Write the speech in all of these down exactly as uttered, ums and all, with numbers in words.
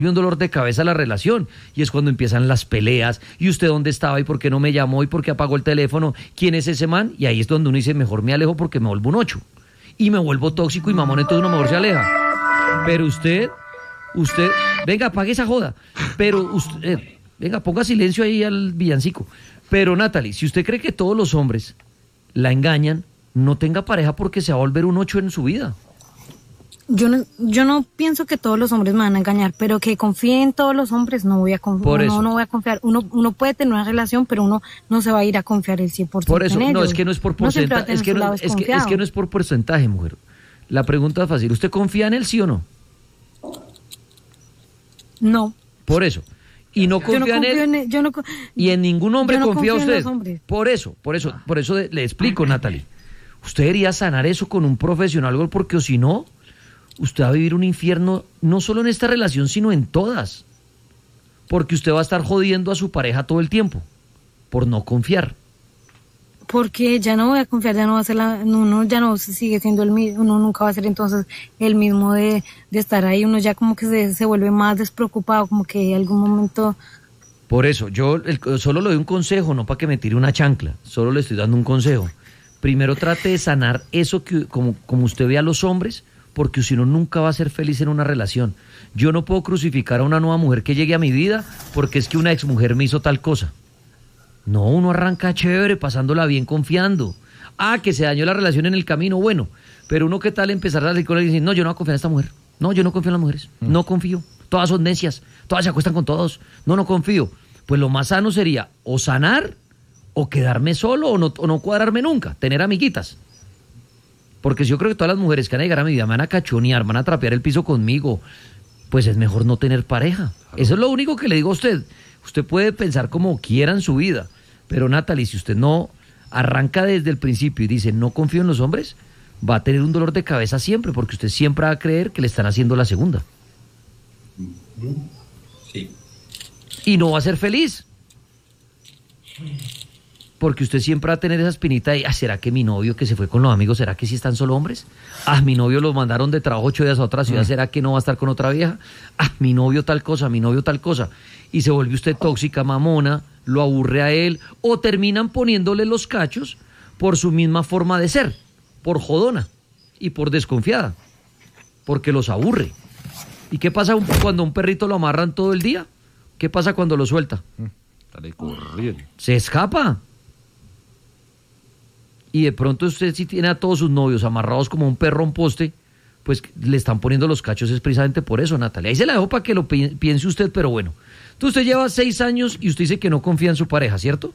un dolor de cabeza la relación, y es cuando empiezan las peleas, y usted dónde estaba, y por qué no me llamó, y por qué apagó el teléfono, quién es ese man, y ahí es donde uno dice, mejor me alejo porque me vuelvo un ocho, y me vuelvo tóxico y mamón, entonces uno mejor se aleja. Pero usted, usted, venga, apague esa joda, pero usted, eh, venga, ponga silencio ahí al villancico. Pero Natalie, si usted cree que todos los hombres la engañan, no tenga pareja porque se va a volver un ocho en su vida. Yo no, yo no pienso que todos los hombres me van a engañar, pero que confíe en todos los hombres no voy a confiar. No, no voy a confiar. Uno, uno puede tener una relación, pero uno no se va a ir a confiar el cien por ciento. Por eso, en no, ellos. es que no es por porcentaje, no es, que no, es, que, es que no es por porcentaje, mujer. La pregunta es fácil. ¿Usted confía en él, sí o no? No. Por eso. Y no confía yo no en él. En él yo no, y en ningún hombre no confía usted. Por eso, por eso, por eso le explico, Natalie. Usted debería sanar eso con un profesional, porque o si no, usted va a vivir un infierno, no solo en esta relación, sino en todas. Porque usted va a estar jodiendo a su pareja todo el tiempo, por no confiar. Porque ya no voy a confiar, ya no va a ser la, uno ya no sigue siendo el mismo, uno nunca va a ser entonces el mismo de, de estar ahí, uno ya como que se, se vuelve más despreocupado, como que en algún momento... Por eso, yo el, solo le doy un consejo, no para que me tire una chancla, solo le estoy dando un consejo. Primero trate de sanar eso que como, como usted ve a los hombres, porque si no nunca va a ser feliz en una relación. Yo no puedo crucificar a una nueva mujer que llegue a mi vida porque es que una exmujer me hizo tal cosa. No, uno arranca chévere, pasándola bien, confiando. Ah, que se dañó la relación en el camino, bueno, pero uno qué tal empezar a salir con él y decir, no, yo no voy a confiar en esta mujer. No, yo no confío en las mujeres, mm. no confío. Todas son necias, todas se acuestan con todos. No, no confío. Pues lo más sano sería o sanar o quedarme solo o no, o no cuadrarme nunca, tener amiguitas. Porque yo creo que todas las mujeres que van a llegar a mi vida me van a cachonear, van a trapear el piso conmigo, pues es mejor no tener pareja. Eso es lo único que le digo a usted. Usted puede pensar como quiera en su vida, pero Natalie, si usted no arranca desde el principio y dice no confío en los hombres, va a tener un dolor de cabeza siempre, porque usted siempre va a creer que le están haciendo la segunda. Sí. Y no va a ser feliz. Porque usted siempre va a tener esa espinita de, ah, ¿será que mi novio que se fue con los amigos, será que sí están solo hombres? Ah, mi novio lo mandaron de trabajo ocho días a otra ciudad, ¿será que no va a estar con otra vieja? Ah, mi novio tal cosa, mi novio tal cosa. Y se vuelve usted tóxica, mamona, lo aburre a él, o terminan poniéndole los cachos por su misma forma de ser, por jodona y por desconfiada, porque los aburre. ¿Y qué pasa cuando un perrito lo amarran todo el día? ¿Qué pasa cuando lo suelta? Dale, corriendo. Se escapa. Y de pronto usted si tiene a todos sus novios amarrados como un perro a un poste, pues le están poniendo los cachos es precisamente por eso, Natalia. Ahí se la dejo para que lo pi- piense usted, pero bueno. Entonces usted lleva seis años y usted dice que no confía en su pareja, ¿cierto?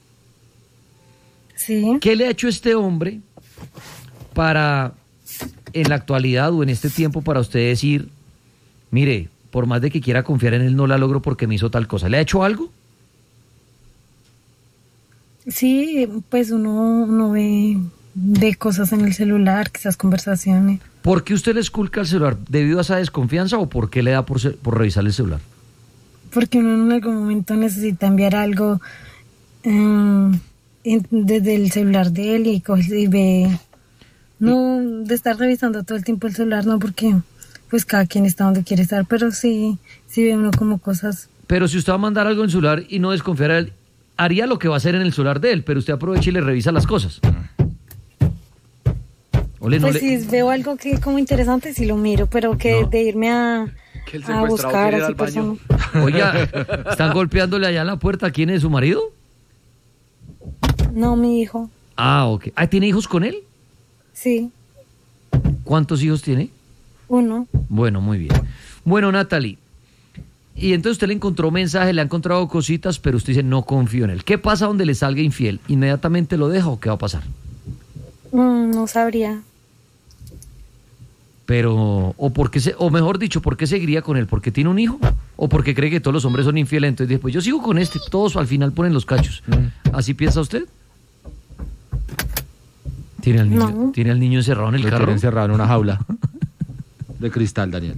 Sí. ¿Qué le ha hecho este hombre para, en la actualidad o en este tiempo, para usted decir, mire, por más de que quiera confiar en él, no la logro porque me hizo tal cosa? ¿Le ha hecho algo? Sí, pues uno, uno ve, ve cosas en el celular, quizás conversaciones. ¿Por qué usted le esculca el celular? ¿Debido a esa desconfianza o por qué le da por, se- por revisar el celular? Porque uno en algún momento necesita enviar algo um, en, desde el celular de él y, coge, y ve, no de estar revisando todo el tiempo el celular, no, porque pues cada quien está donde quiere estar, pero sí, sí ve uno como cosas. Pero si usted va a mandar algo en el celular y no desconfiara, él haría lo que va a hacer en el celular de él, pero usted aprovecha y le revisa las cosas. Ole, no Pues le... si veo algo que como interesante, sí lo miro, pero que No. de irme a, Que el a secuestrado buscar quiere ir así al baño. personas. Oiga, ¿están golpeándole allá en la puerta? ¿Quién es su marido? No, mi hijo, Ah, ok. Ah, ¿tiene hijos con él? sí, ¿Cuántos hijos tiene? uno. Bueno, muy bien. Bueno, Natalie, y entonces usted le encontró mensaje, le ha encontrado cositas, pero usted dice, no confío en él. ¿Qué pasa donde le salga infiel? ¿Inmediatamente lo deja o qué va a pasar? Mm, no sabría. Pero, o porque se, o mejor dicho, ¿por qué seguiría con él? ¿Porque tiene un hijo? ¿O porque cree que todos los hombres son infieles? Entonces dice, pues yo sigo con este, todos al final ponen los cachos. ¿Así piensa usted? ¿Tiene al niño, No. ¿tiene al niño encerrado en el Lo carro? tiene encerrado en una jaula de cristal, Daniel.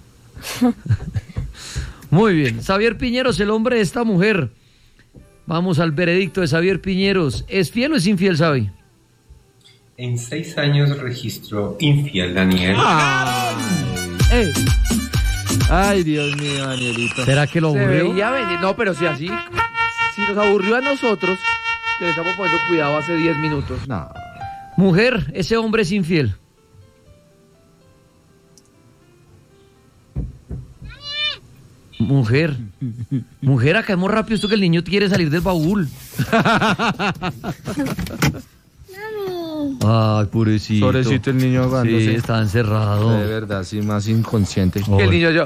Muy bien. Xavier Piñeros, el hombre de esta mujer. Vamos al veredicto de Xavier Piñeros. ¿Es fiel o es infiel, Xavi? En seis años registró infiel, Daniel. ¡Ey! Ay, Dios mío, Danielito. ¿Será que lo Se aburrió? veía venir. No, pero si así, si nos aburrió a nosotros, que le estamos poniendo cuidado hace diez minutos. No. Mujer, ese hombre es infiel. Mujer, mujer, acabemos rápido esto que el niño quiere salir del baúl. Ay, pobrecito. Pobrecito el niño ahogándose. Sí, está encerrado. De verdad, sí, más inconsciente. Oh. Que el niño yo.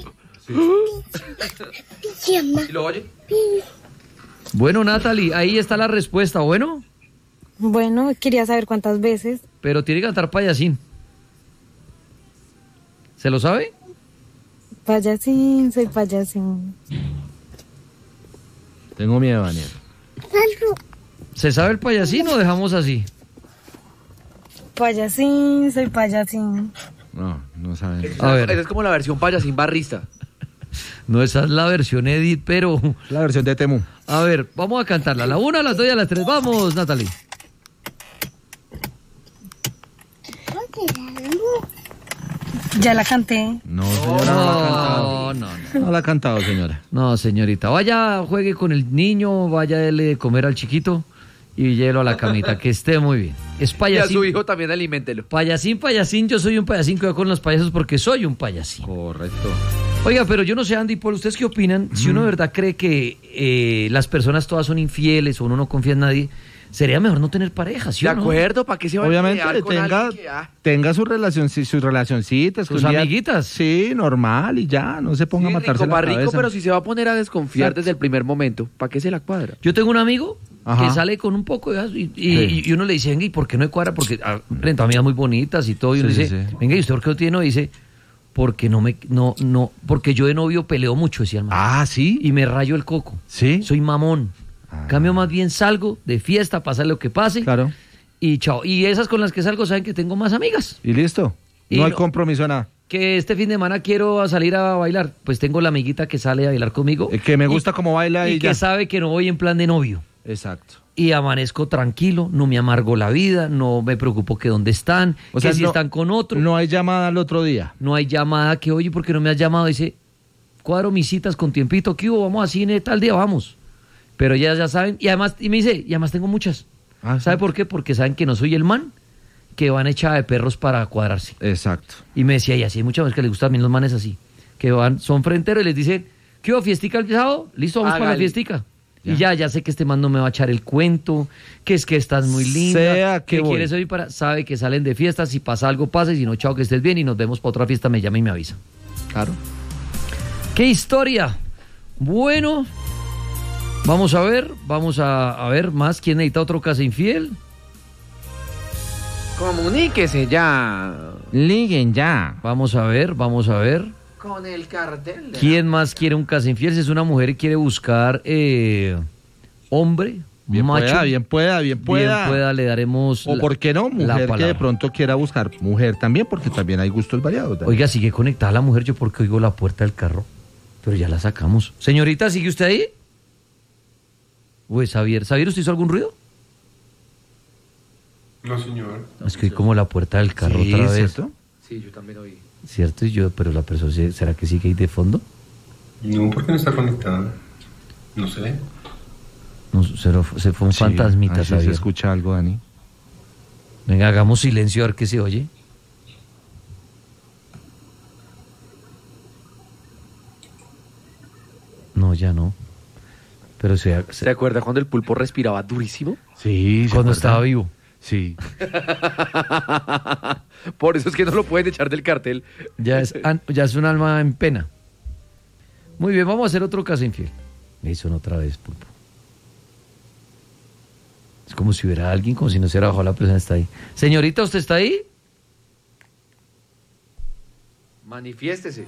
¿Y lo oye? Bueno, Natalie, ahí está la respuesta, bueno, Bueno, quería saber cuántas veces. pero tiene que cantar payasín. ¿Se lo sabe? Payasín, soy payasín. Tengo miedo, Daniel. ¿Se sabe el payasín o dejamos así? Payasín, soy payasín. No, no saben. A ver. Esa es como la versión payasín barrista. No, esa es la versión Edit, pero... La versión de Temu. A ver, vamos a cantarla. A la una, a las dos y a las tres. Vamos, Natalie. Ya la canté. No, señora, no, la ha cantado. No, no, no. No la ha cantado, señora. No, señorita. Vaya, juegue con el niño, vaya a darle de comer al chiquito y llévelo a la camita, que esté muy bien. Es Y a payasín. su hijo también aliméntelo. Payasín, payasín, yo soy un payasín que voy con los payasos porque soy un payasín. Correcto. Oiga, pero yo no sé, Andy, Paul, ¿ustedes qué opinan? Si uno de verdad cree que eh, las personas todas son infieles o uno no confía en nadie, sería mejor no tener pareja, ¿sí De o no? acuerdo, ¿para qué se va a Obviamente pelear con tenga, alguien que, ah, tenga su relación, sí, sus relacioncitas. que Sus un día- amiguitas. Sí, normal y ya, no se ponga sí, a matarse rico, la más rico, cabeza. pero si se va a poner a desconfiar Exacto. desde el primer momento, ¿para qué se la cuadra? Yo tengo un amigo Ajá. que sale con un poco de... Y, y- Sí. y uno le dice, venga, ¿y por qué no hay cuadra? Porque ah, frente a amigas muy bonitas y todo. Y uno Sí, dice, sí, sí. venga, ¿y usted por qué no tiene novio? Y dice, porque no me... No, no, porque yo de novio peleo mucho, decía el man. Ah, ¿sí? Y me rayo el coco. ¿Sí? Soy mamón. Ah. Cambio más bien salgo de fiesta, pasa lo que pase. Claro. Y chao. Y esas con las que salgo saben que tengo más amigas. ¿Y listo? Y no hay no- compromiso, nada. Que este fin de semana quiero salir a bailar. Pues tengo la amiguita que sale a bailar conmigo. Eh, que me Y- gusta cómo baila y, y que ya. sabe que no voy en plan de novio. Exacto. Y amanezco tranquilo, no me amargo la vida, no me preocupo que dónde están, O que sea, si no- están con otro. No. No hay llamada al otro día. hay llamada que, oye, ¿por qué no me has llamado? Dice, cuadro mis citas con tiempito, ¿qué hubo? Vamos a cine, tal día, vamos. Pero ya, ya saben, y además, y me dice, y además tengo muchas. Ah, ¿Sabe sí. por qué? Porque saben que no soy el man que van echada de perros para cuadrarse. Exacto. Y me decía, y así hay muchas veces que les gustan también los manes así, que van, son frenteros y les dicen, ¿qué hubo, fiestica el sábado? Listo, vamos para la Hágale. fiestica. Ya. Y ya, ya sé que este man no me va a echar el cuento, que es que estás muy linda, Sea que voy. quieres hoy para, sabe que salen de fiesta, si pasa algo pasa, y si no, chao, que estés bien y nos vemos para otra fiesta, me llama y me avisa. Claro. ¡Qué historia! Bueno, vamos a ver, vamos a, a ver más, ¿quién necesita otro casa infiel? Comuníquese ya Liguen ya. Vamos a ver, vamos a ver. con el cartel. de- ¿Quién más quiere un casa infiel? Si es una mujer y quiere buscar eh, hombre, Bien macho, pueda, bien pueda, bien pueda. bien pueda, le daremos O la- por qué no, la mujer que de palabra. pronto quiera buscar mujer también, porque también hay gustos variados. Dani. Oiga, sigue conectada la mujer, yo porque oigo la puerta del carro. Pero ya la sacamos. Señorita, ¿sigue usted ahí? Uy, Xavier. ¿Xavier, usted hizo algún ruido? No, señor. Es que oí como la puerta del carro Sí, otra vez. ¿cierto? Sí, yo también oí. ¿Cierto? Y yo, pero la persona, ¿sí- ¿será que sigue ahí de fondo? No, porque no está conectada. No sé. No, se, lo- se fue un Sí, fantasmita, ahí sí se Xavier. escucha algo, Dani. Venga, hagamos silencio a ver qué se oye. No, ya no. Pero se, se- ¿Se acuerda cuando el pulpo respiraba durísimo? Sí, ¿se cuando acuerda? estaba vivo. Sí. Por eso es que no lo pueden echar del cartel. Ya es, an- ya es un alma en pena. Muy bien, vamos a hacer otro caso infiel. Me hizo otra vez, pulpo. Es como si hubiera alguien, como si no se hubiera bajado la persona está ahí. Señorita, ¿usted está ahí? Manifiéstese.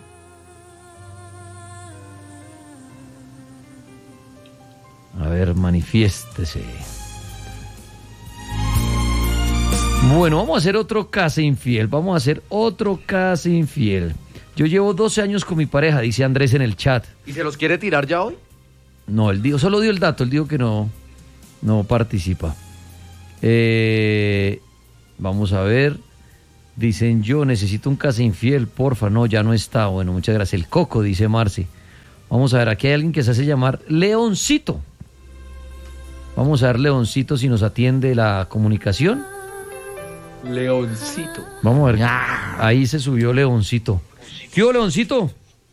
A ver, manifiéstese. Bueno, vamos a hacer otro caso infiel. Vamos a hacer otro caso infiel. Yo llevo doce años con mi pareja, dice Andrés en el chat. ¿Y se los quiere tirar ya hoy? No, él dijo, solo dio el dato, él dijo que no, no participa. Eh, vamos a ver. Dicen yo necesito un casa infiel, porfa. No, ya no está. Bueno, muchas gracias. El Coco, dice Marce. Vamos a ver, aquí hay alguien que se hace llamar Leoncito. Vamos a ver, Leoncito, si nos atiende la comunicación. Leoncito. Vamos a ver. Ahí se subió Leoncito. ¿Qué hubo, Leoncito?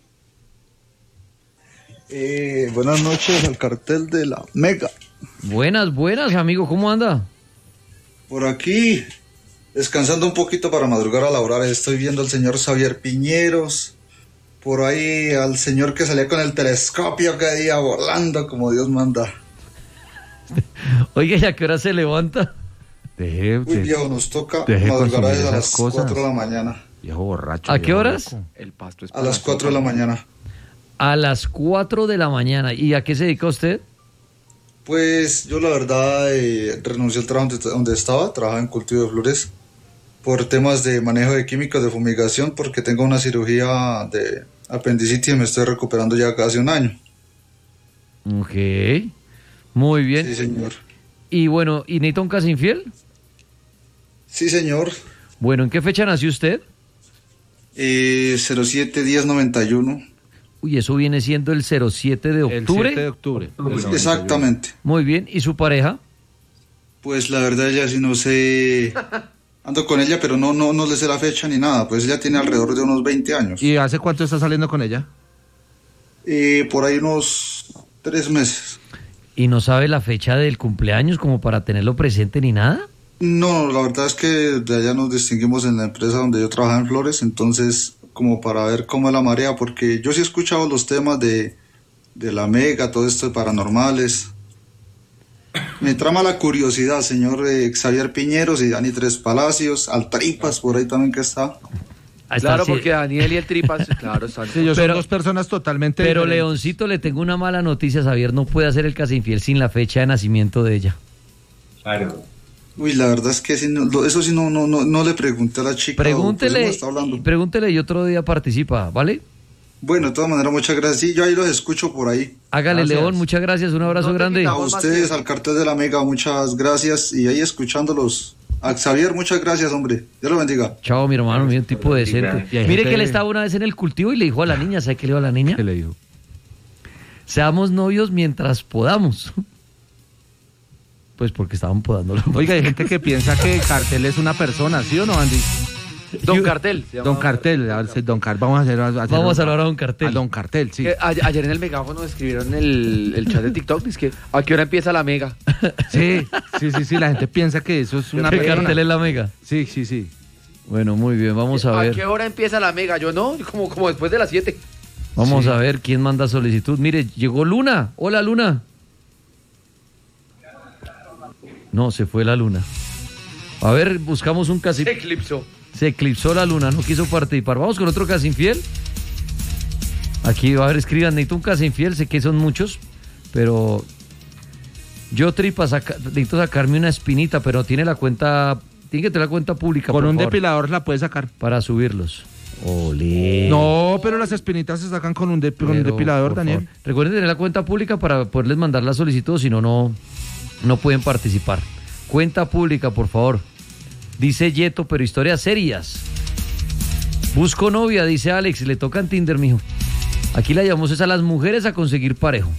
Eh, buenas noches al cartel de la Mega. Buenas, buenas, amigo. ¿Cómo anda? Por aquí, descansando un poquito para madrugar a laborar. Estoy viendo al señor Xavier Piñeros. Por ahí al señor que salía con el telescopio que día volando como Dios manda. Oiga, ¿y a qué hora se levanta? Deje, Uy, de- viejo, nos toca deje de madrugar consumir a esas las cosas. cuatro de la mañana. Viejo borracho. ¿A qué viejo horas? loco. El pasto es A para las cuatro de la mañana. A las cuatro de la mañana. ¿Y a qué se dedica usted? Pues yo la verdad eh, renuncié al trabajo donde, donde estaba, trabajaba en cultivo de flores por temas de manejo de químicos, de fumigación, porque tengo una cirugía de apendicitis y me estoy recuperando ya casi un año. Ok. Muy bien. Sí, señor. Y bueno, ¿y necesita un casa infiel? Sí, señor. Bueno, ¿en qué fecha nació usted? Eh, cero siete diez noventa y uno. Uy, eso viene siendo el cero siete de El octubre. siete de octubre. del noventa y uno. Exactamente. Muy bien. ¿Y su pareja? Pues la verdad ella sí no sé, ando con ella, pero no, no, no le sé la fecha ni nada, pues ella tiene alrededor de unos veinte años. ¿Y hace cuánto está saliendo con ella? Eh, por ahí unos tres meses. ¿Y no sabe la fecha del cumpleaños como para tenerlo presente ni nada? No, la verdad es que de allá nos distinguimos en la empresa donde yo trabajaba en Flores, entonces como para ver cómo es la marea, porque yo sí he escuchado los temas de, de la Mega, todo esto de paranormales. Me trama la curiosidad, señor eh, Xavier Piñeros y Dani Tres Palacios, Altripas, por ahí también que está. Ah, está Claro, así. porque Daniel y el Tripas, claro, están. Sí, ellos Pero- son dos personas totalmente Pero diferentes. Leoncito, le tengo una mala noticia, Xavier no puede hacer el casa infiel sin la fecha de nacimiento de ella. Claro. Uy, la verdad es que sí, no, lo- eso sí no, no, no, no le pregunté a la chica. o, pues, Pregúntele, ¿cómo está hablando? pregúntele y otro día participa, ¿vale? Bueno, de todas maneras, muchas gracias. Sí, yo ahí los escucho por ahí. Hágale, Gracias. León, muchas gracias, un abrazo No te grande. A quitamos. más ustedes, que- al cartel de la Mega, muchas gracias. Y ahí escuchándolos. A Xavier, muchas gracias, hombre. Dios lo bendiga. Chao, mi hermano, mi un tipo decente. Y hay Mire gente- que él estaba una vez en el cultivo y le dijo a la niña, ¿sabe qué le dijo a la niña? ¿Qué le dijo? Seamos novios mientras podamos. Pues porque estaban podándolo. Oiga, hay gente que piensa que Cartel es una persona, ¿sí o no, Andy? Don Cartel. se Don llama- Cartel, a ver, Don Car vamos a hacer, a hacer- Vamos a hablar a Don Cartel. A Don Cartel, sí. Que a- ayer en el megáfono escribieron el, el chat de TikTok, dice que ¿a qué hora empieza la Mega? Sí, sí, sí, sí, la gente piensa que eso es una ¿Qué persona. cartel es la Mega? Sí, sí, sí. Bueno, muy bien, vamos a ¿A ver. qué hora empieza la Mega? Yo no, como, como después de las siete. Vamos Sí. a ver quién manda solicitud. Mire, llegó Luna. Hola, Luna. No, se fue la Luna. A ver, buscamos un casi... Se eclipsó. Se eclipsó la Luna, no quiso participar. Vamos con otro casi infiel. Aquí, a ver, escriban, necesito un casi infiel, sé que son muchos, pero yo tripa, saca- necesito sacarme una espinita, pero tiene la cuenta, tiene que tener la cuenta pública, Con por un favor, depilador la puedes sacar. para subirlos. Olé. No, pero las espinitas se sacan con un, depi- con un Pero, depilador, por Daniel. favor, recuerden tener la cuenta pública para poderles mandar la solicitud, si no, no, no pueden participar. Cuenta pública, por favor. Dice Yeto, pero historias serias. Busco novia, dice Alex, le toca en Tinder, mijo. Aquí la llamamos es a las mujeres a conseguir parejo.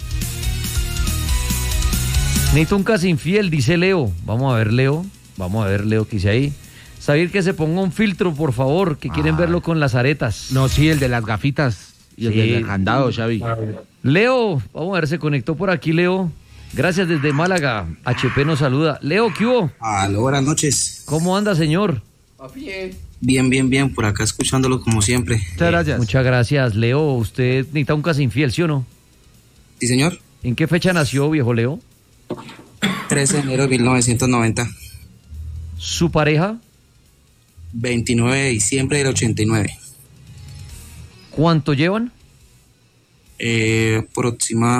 Necesito un casi infiel, dice Leo. Vamos a ver, Leo. Vamos a ver, Leo, que dice ahí. Saber que se ponga un filtro, por favor, que quieren Ay. verlo con las aretas. No, sí, el de las gafitas y el Sí. del candado, Xavi. Leo, vamos a ver, se conectó por aquí, Leo. Gracias desde Málaga. H P nos saluda. Leo, ¿qué hubo? Aló, buenas noches. ¿Cómo anda, señor? Papi, eh. Bien, bien, bien, por acá escuchándolo como siempre. Muchas gracias. Muchas gracias, Leo. Usted necesita un casi infiel, ¿sí o no? Sí, señor. ¿En qué fecha nació, viejo Leo? trece de enero de mil novecientos noventa. ¿Su pareja? veintinueve de diciembre del ochenta y nueve. ¿Cuánto llevan? Eh,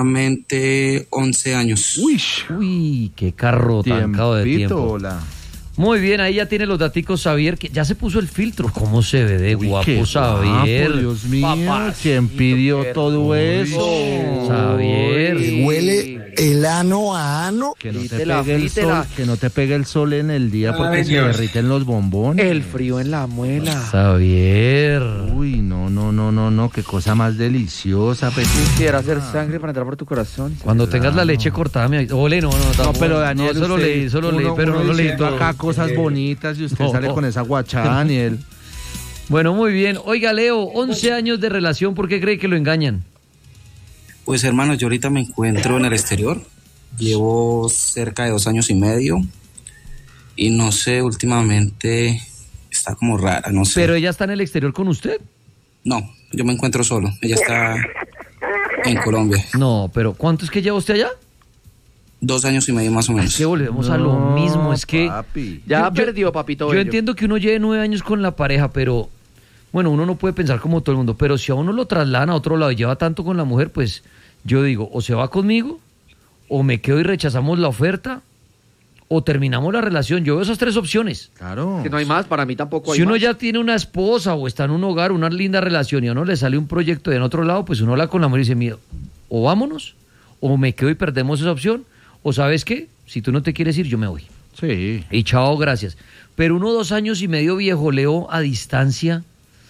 aproximadamente once años. Uy, Uy, qué carro tan cao de tiempito, tiempo. hola. Muy bien, ahí ya tiene los daticos Xavier, que ya se puso el filtro. ¿Cómo se ve de Uy, guapo qué Xavier? guapo, Dios mío, Papacito, ¿quién pidió qué todo hermoso. eso? Xavier. Uy. Huele el ano a ano. Que no te Frítela, pegue el frítela. sol, que no te pegue el sol en el día porque Ay, se Dios. derriten los bombones. El frío en la muela. Xavier. Uy, no, no, no, no, no, qué cosa más deliciosa, pues. Quisiera hacer sangre para entrar por tu corazón. Cuando tengas la leche cortada, me avisa. Ole, no, no, No, tampoco. pero Daniel, No, solo usted- leí, solo leí, uno- pero uno no lo leí diciendo todo. acá cosas bonitas y usted No. sale con esa guachá, Daniel. Bueno, muy bien. Oiga, Leo, once años de relación, ¿por qué cree que lo engañan? Pues hermano, yo ahorita me encuentro en el exterior. Llevo cerca de dos años y medio. Y no sé, últimamente está como rara, no sé. Pero ella está en el exterior con usted. No, yo me encuentro solo. Ella está en Colombia. No, pero ¿cuánto es que lleva usted allá? Dos años y medio más o menos. Que volvemos a lo No, mismo, es que papi. Ya Yo- yo- perdió, papito yo bello. entiendo que uno lleve nueve años con la pareja, pero bueno, uno no puede pensar como todo el mundo, pero si a uno lo trasladan a otro lado y lleva tanto con la mujer, pues yo digo, o se va conmigo, o me quedo y rechazamos la oferta, o terminamos la relación. Yo veo esas tres opciones. Claro. Que no hay más, para mí tampoco hay Si uno más. ya tiene una esposa o está en un hogar, una linda relación y a uno le sale un proyecto de en otro lado, pues uno habla con la mujer y dice, mira, o vámonos, o me quedo y perdemos esa opción, o sabes qué, si tú no te quieres ir, yo me voy. Sí. Y chao, gracias. Pero uno dos años y medio viejo, Leo, a distancia,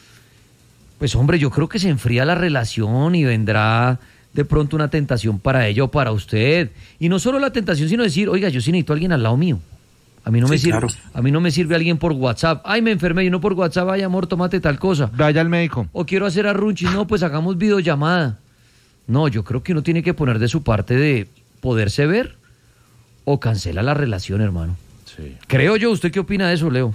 pues hombre, yo creo que se enfría la relación y vendrá de pronto una tentación para ella o para usted. Y no solo la tentación, sino decir, oiga, yo sí necesito a alguien al lado mío. A mí no me Sí, sirve, claro. a mí no me sirve alguien por WhatsApp. Ay, me enfermé, y no por WhatsApp, ay, amor, tómate tal cosa. Vaya al médico. O quiero hacer arrunchis, no, pues hagamos videollamada. No, yo creo que uno tiene que poner de su parte de poderse ver o cancela la relación, hermano. Sí. Creo yo, ¿usted qué opina de eso, Leo?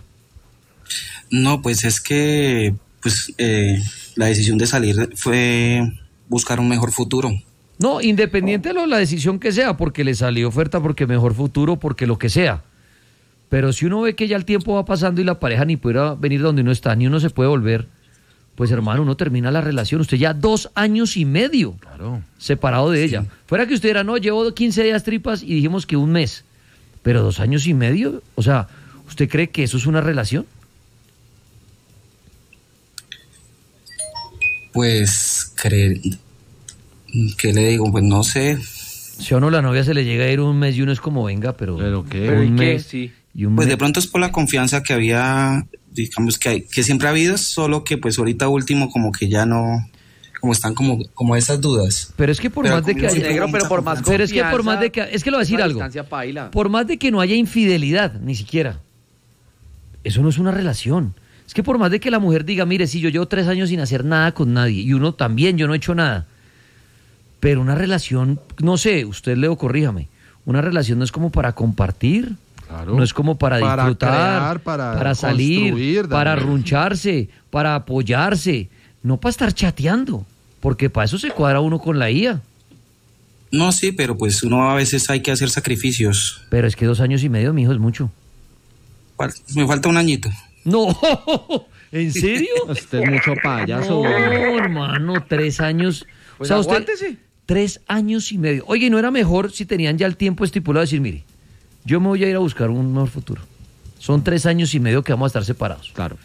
No, pues es que pues eh, la decisión de salir fue buscar un mejor futuro. No, independiente de lo- la decisión que sea, porque le salió oferta, porque mejor futuro, porque lo que sea. Pero si uno ve que ya el tiempo va pasando y la pareja ni pudiera venir donde uno está, ni uno se puede volver, pues hermano, uno termina la relación. Usted ya dos años y medio Claro. separado de ella. Fuera que usted era, no, llevo quince días tripas y dijimos que un mes. Pero dos años y medio, o sea, ¿usted cree que eso es una relación? Pues, creer, ¿qué le digo? Pues no sé. Si a uno la novia se le llega a ir un mes y uno es como, venga, pero... ¿Pero qué? Pero ¿y un qué? mes Sí. y un Pues mes. de pronto es por la confianza que había, digamos que hay, que siempre ha habido, solo que pues ahorita último como que ya no, como están como, como esas dudas. Pero es que por Pero más de conmigo que sí haya... Negro, pero por más Pero es que por más de que... confianza, Es que lo voy a decir una algo. distancia paila. Por más de que no haya infidelidad, ni siquiera. Eso no es una relación. Es que por más de que la mujer diga, mire, si yo llevo tres años sin hacer nada con nadie, y uno también, yo no he hecho nada. Pero una relación, no sé, usted Leo, corríjame. Una relación no es como para compartir. Claro. No es como para Para disfrutar, crear, para salir, construir, para Daniel. runcharse, para apoyarse. No para estar chateando. Porque para eso se cuadra uno con la I A. No, sí, pero pues uno a veces hay que hacer sacrificios. Pero es que dos años y medio, mijo, es mucho. Fal- Me falta un añito. No, ¿en serio? Usted es mucho payaso. No, güey. hermano, tres años. Pues o sea, usted, aguántese. tres años y medio. Oye, ¿no era mejor si tenían ya el tiempo estipulado de decir, mire, yo me voy a ir a buscar un mejor futuro? Son tres años y medio que vamos a estar separados. Claro.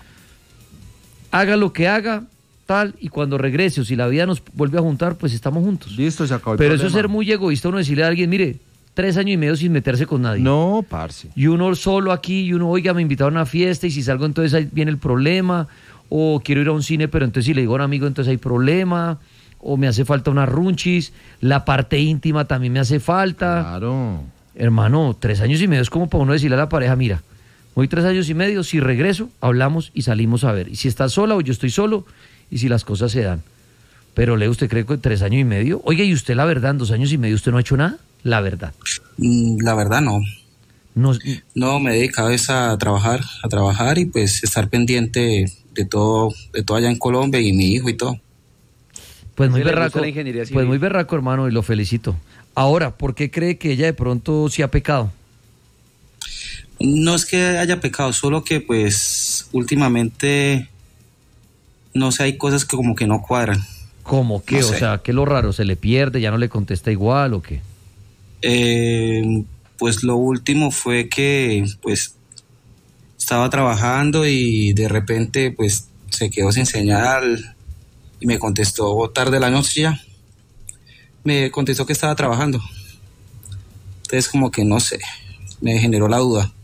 Haga lo que haga, tal, y cuando regrese o si la vida nos vuelve a juntar, pues estamos juntos. Listo, se acabó el Pero eso es problema. ser muy egoísta, uno decirle a alguien, mire, tres años y medio sin meterse con nadie. No, parce. Y uno solo aquí, y uno, oiga, me invitaron a una fiesta y si salgo entonces ahí viene el problema, o quiero ir a un cine, pero entonces si le digo a un amigo entonces hay problema, o me hace falta una runchis, la parte íntima también me hace falta. Claro. Hermano, tres años y medio es como para uno decirle a la pareja, mira, voy tres años y medio, si regreso, hablamos y salimos a ver. Y si estás sola o yo estoy solo, y si las cosas se dan. Pero Leo, ¿usted cree que tres años y medio? Oiga, ¿y usted la verdad, en dos años y medio usted no ha hecho nada? La verdad. Mm, La verdad no. No, No, me he dedicado es a trabajar, a trabajar y pues estar pendiente de todo, de todo allá en Colombia y mi hijo y todo. Pues muy Sí, le gusta berraco, la ingeniería civil. pues muy berraco, hermano, y lo felicito. Ahora, ¿por qué cree que ella de pronto sí ha pecado? No es que haya pecado, solo que pues últimamente, no sé, hay cosas que como que no cuadran. ¿Cómo qué? No O sé. sea, ¿qué es lo raro? ¿Se le pierde? ¿Ya no le contesta igual o qué? Eh, pues lo último fue que pues Estaba trabajando y de repente pues se quedó sin señal y me contestó tarde la noche ya. Me contestó que estaba trabajando. Entonces como que no sé, me generó la duda.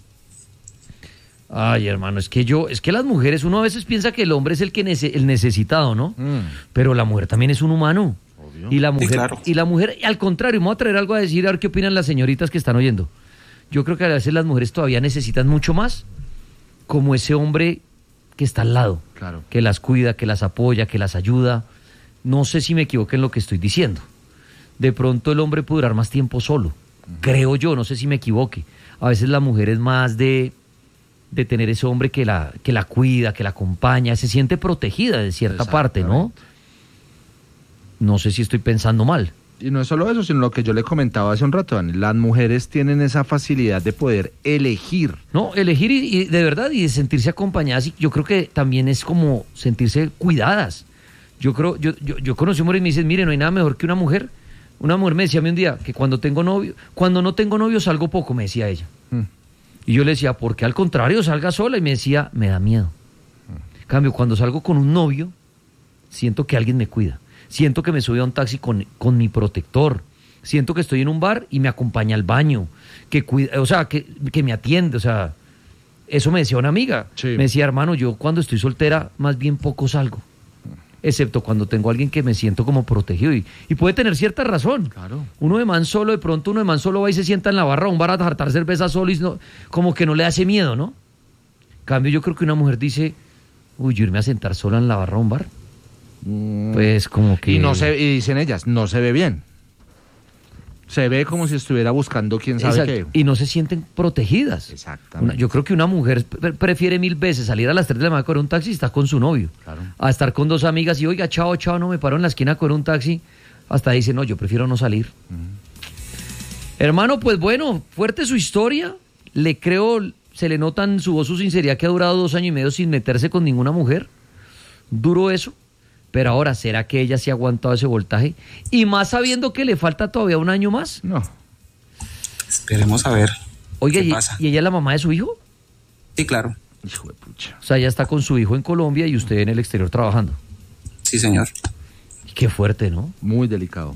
Ay, hermano, es que yo, es que las mujeres, uno a veces piensa que el hombre es el que nece- el necesitado, ¿no? Mm. Pero la mujer también es un humano. Obvio. Y la mujer, Sí, claro. y la mujer, al contrario, me voy a traer algo a decir, a ver qué opinan las señoritas que están oyendo. Yo creo que a veces las mujeres todavía necesitan mucho más como ese hombre que está al lado, Claro. que las cuida, que las apoya, que las ayuda. No sé si me equivoqué en lo que estoy diciendo. De pronto el hombre puede durar más tiempo solo, creo yo, no sé si me equivoque. A veces la mujer es más de, de tener ese hombre que la, que la cuida, que la acompaña, se siente protegida de cierta parte, ¿no? No sé si estoy pensando mal. Y no es solo eso, sino lo que yo le comentaba hace un rato, Dani. Las mujeres tienen esa facilidad de poder elegir. No, elegir y, y de verdad y de sentirse acompañadas, y yo creo que también es como sentirse cuidadas. Yo creo, yo, yo, yo conocí mujeres y me dicen, mire, no hay nada mejor que una mujer. Una mujer me decía a mí un día que cuando tengo novio, cuando no tengo novio salgo poco, me decía ella. Mm. Y yo le decía, ¿por qué al contrario salga sola? Y me decía, me da miedo. En cambio, cuando salgo con un novio, siento que alguien me cuida. Siento que me subí a un taxi con, con mi protector. Siento que estoy en un bar y me acompaña al baño. Que cuida, o sea, que, que me atiende. O sea, eso me decía una amiga. Sí. Me decía, hermano, yo cuando estoy soltera, más bien poco salgo. Excepto cuando tengo a alguien que me siento como protegido. Y, y puede tener cierta razón. Claro. Uno de man solo, de pronto uno de man solo va y se sienta en la barra a un bar a jartar cerveza solo y no, como que no le hace miedo, ¿no? En cambio, yo creo que una mujer dice, uy, yo irme a sentar sola en la barra a un bar. Mm. Pues como que... Y no se, y dicen ellas, no se ve bien. Se ve como si estuviera buscando quién sabe Exacto. qué. Y no se sienten protegidas. Exactamente. Una- yo creo que una mujer pre- prefiere mil veces salir a las tres de la mañana a coger un taxi y estar con su novio. Claro. A estar con dos amigas y, oiga, chao, chao, no me paro en la esquina a coger un taxi. Hasta dice, no, yo prefiero no salir. Hermano, pues bueno, fuerte su historia. Le creo, se le nota en su voz su sinceridad que ha durado dos años y medio sin meterse con ninguna mujer. Duro eso. Pero ahora, ¿será que ella sí ha aguantado ese voltaje? Y más sabiendo que le falta todavía un año más. No. Esperemos a ver Oiga, qué ¿y, pasa. ¿y ella es la mamá de su hijo? Sí, claro. Hijo de pucha. O sea, ella está con su hijo en Colombia y usted en el exterior trabajando. Sí, señor. Qué fuerte, ¿no? Muy delicado.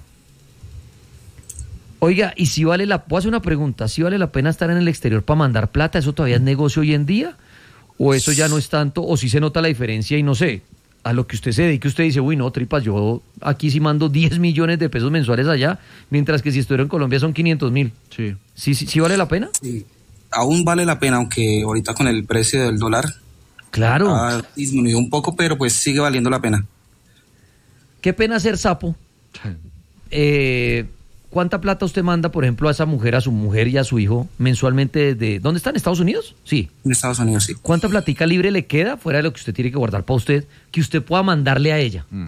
Oiga, y si vale la... Voy a hacer una pregunta. ¿Si vale la pena estar en el exterior para mandar plata? ¿Eso todavía es negocio hoy en día? ¿O eso ya no es tanto? ¿O si se nota la diferencia y no sé? A lo que usted se dedique, usted dice, uy, no, tripas, yo aquí sí mando diez millones de pesos mensuales allá, mientras que si estuviera en Colombia son quinientos mil. Sí. ¿Sí, sí, sí vale la pena? Sí. Aún vale la pena, aunque ahorita con el precio del dólar Claro. ha disminuido un poco, pero pues sigue valiendo la pena. Qué pena ser sapo. Eh, ¿Cuánta plata usted manda, por ejemplo, a esa mujer, a su mujer y a su hijo mensualmente desde... ¿Dónde están? ¿Estados Unidos? Sí. En Estados Unidos, sí. ¿Cuánta platica libre le queda fuera de lo que usted tiene que guardar para usted, que usted pueda mandarle a ella? Mm.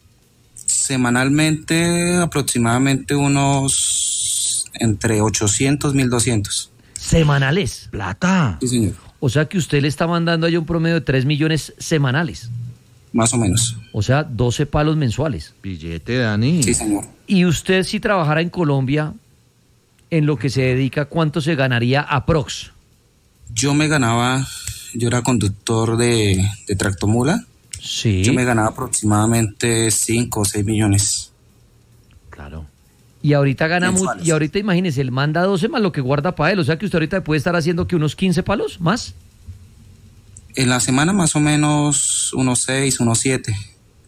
Semanalmente aproximadamente unos entre ochocientos, mil doscientos. Semanales. Plata. Sí, señor. O sea que usted le está mandando a ella un promedio de tres millones semanales. Más o menos. O sea, doce palos mensuales. Billete, Dani. Sí, señor. Y usted, si trabajara en Colombia, en lo que se dedica, ¿cuánto se ganaría aprox? Yo me ganaba, yo era conductor de, de tractomula. Sí. Yo me ganaba aproximadamente cinco o seis millones. Claro. Y ahorita gana mucho. Mensuales. Y ahorita imagínese, él manda doce más lo que guarda para él. O sea que usted ahorita puede estar haciendo que unos quince palos más. En la semana más o menos unos seis, unos siete,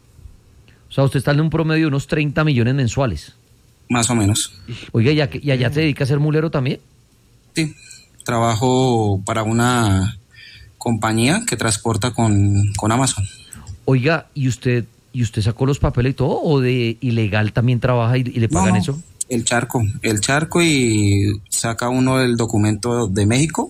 O sea, usted está en un promedio de unos treinta millones mensuales. más o menos. Oiga, ¿y, a- y allá se dedica a ser mulero también? Sí, trabajo para una compañía que transporta con, con Amazon. Oiga, ¿y usted y usted sacó los papeles y todo? ¿O de ilegal también trabaja y, y le pagan No, eso? El charco, el charco y saca uno el documento de México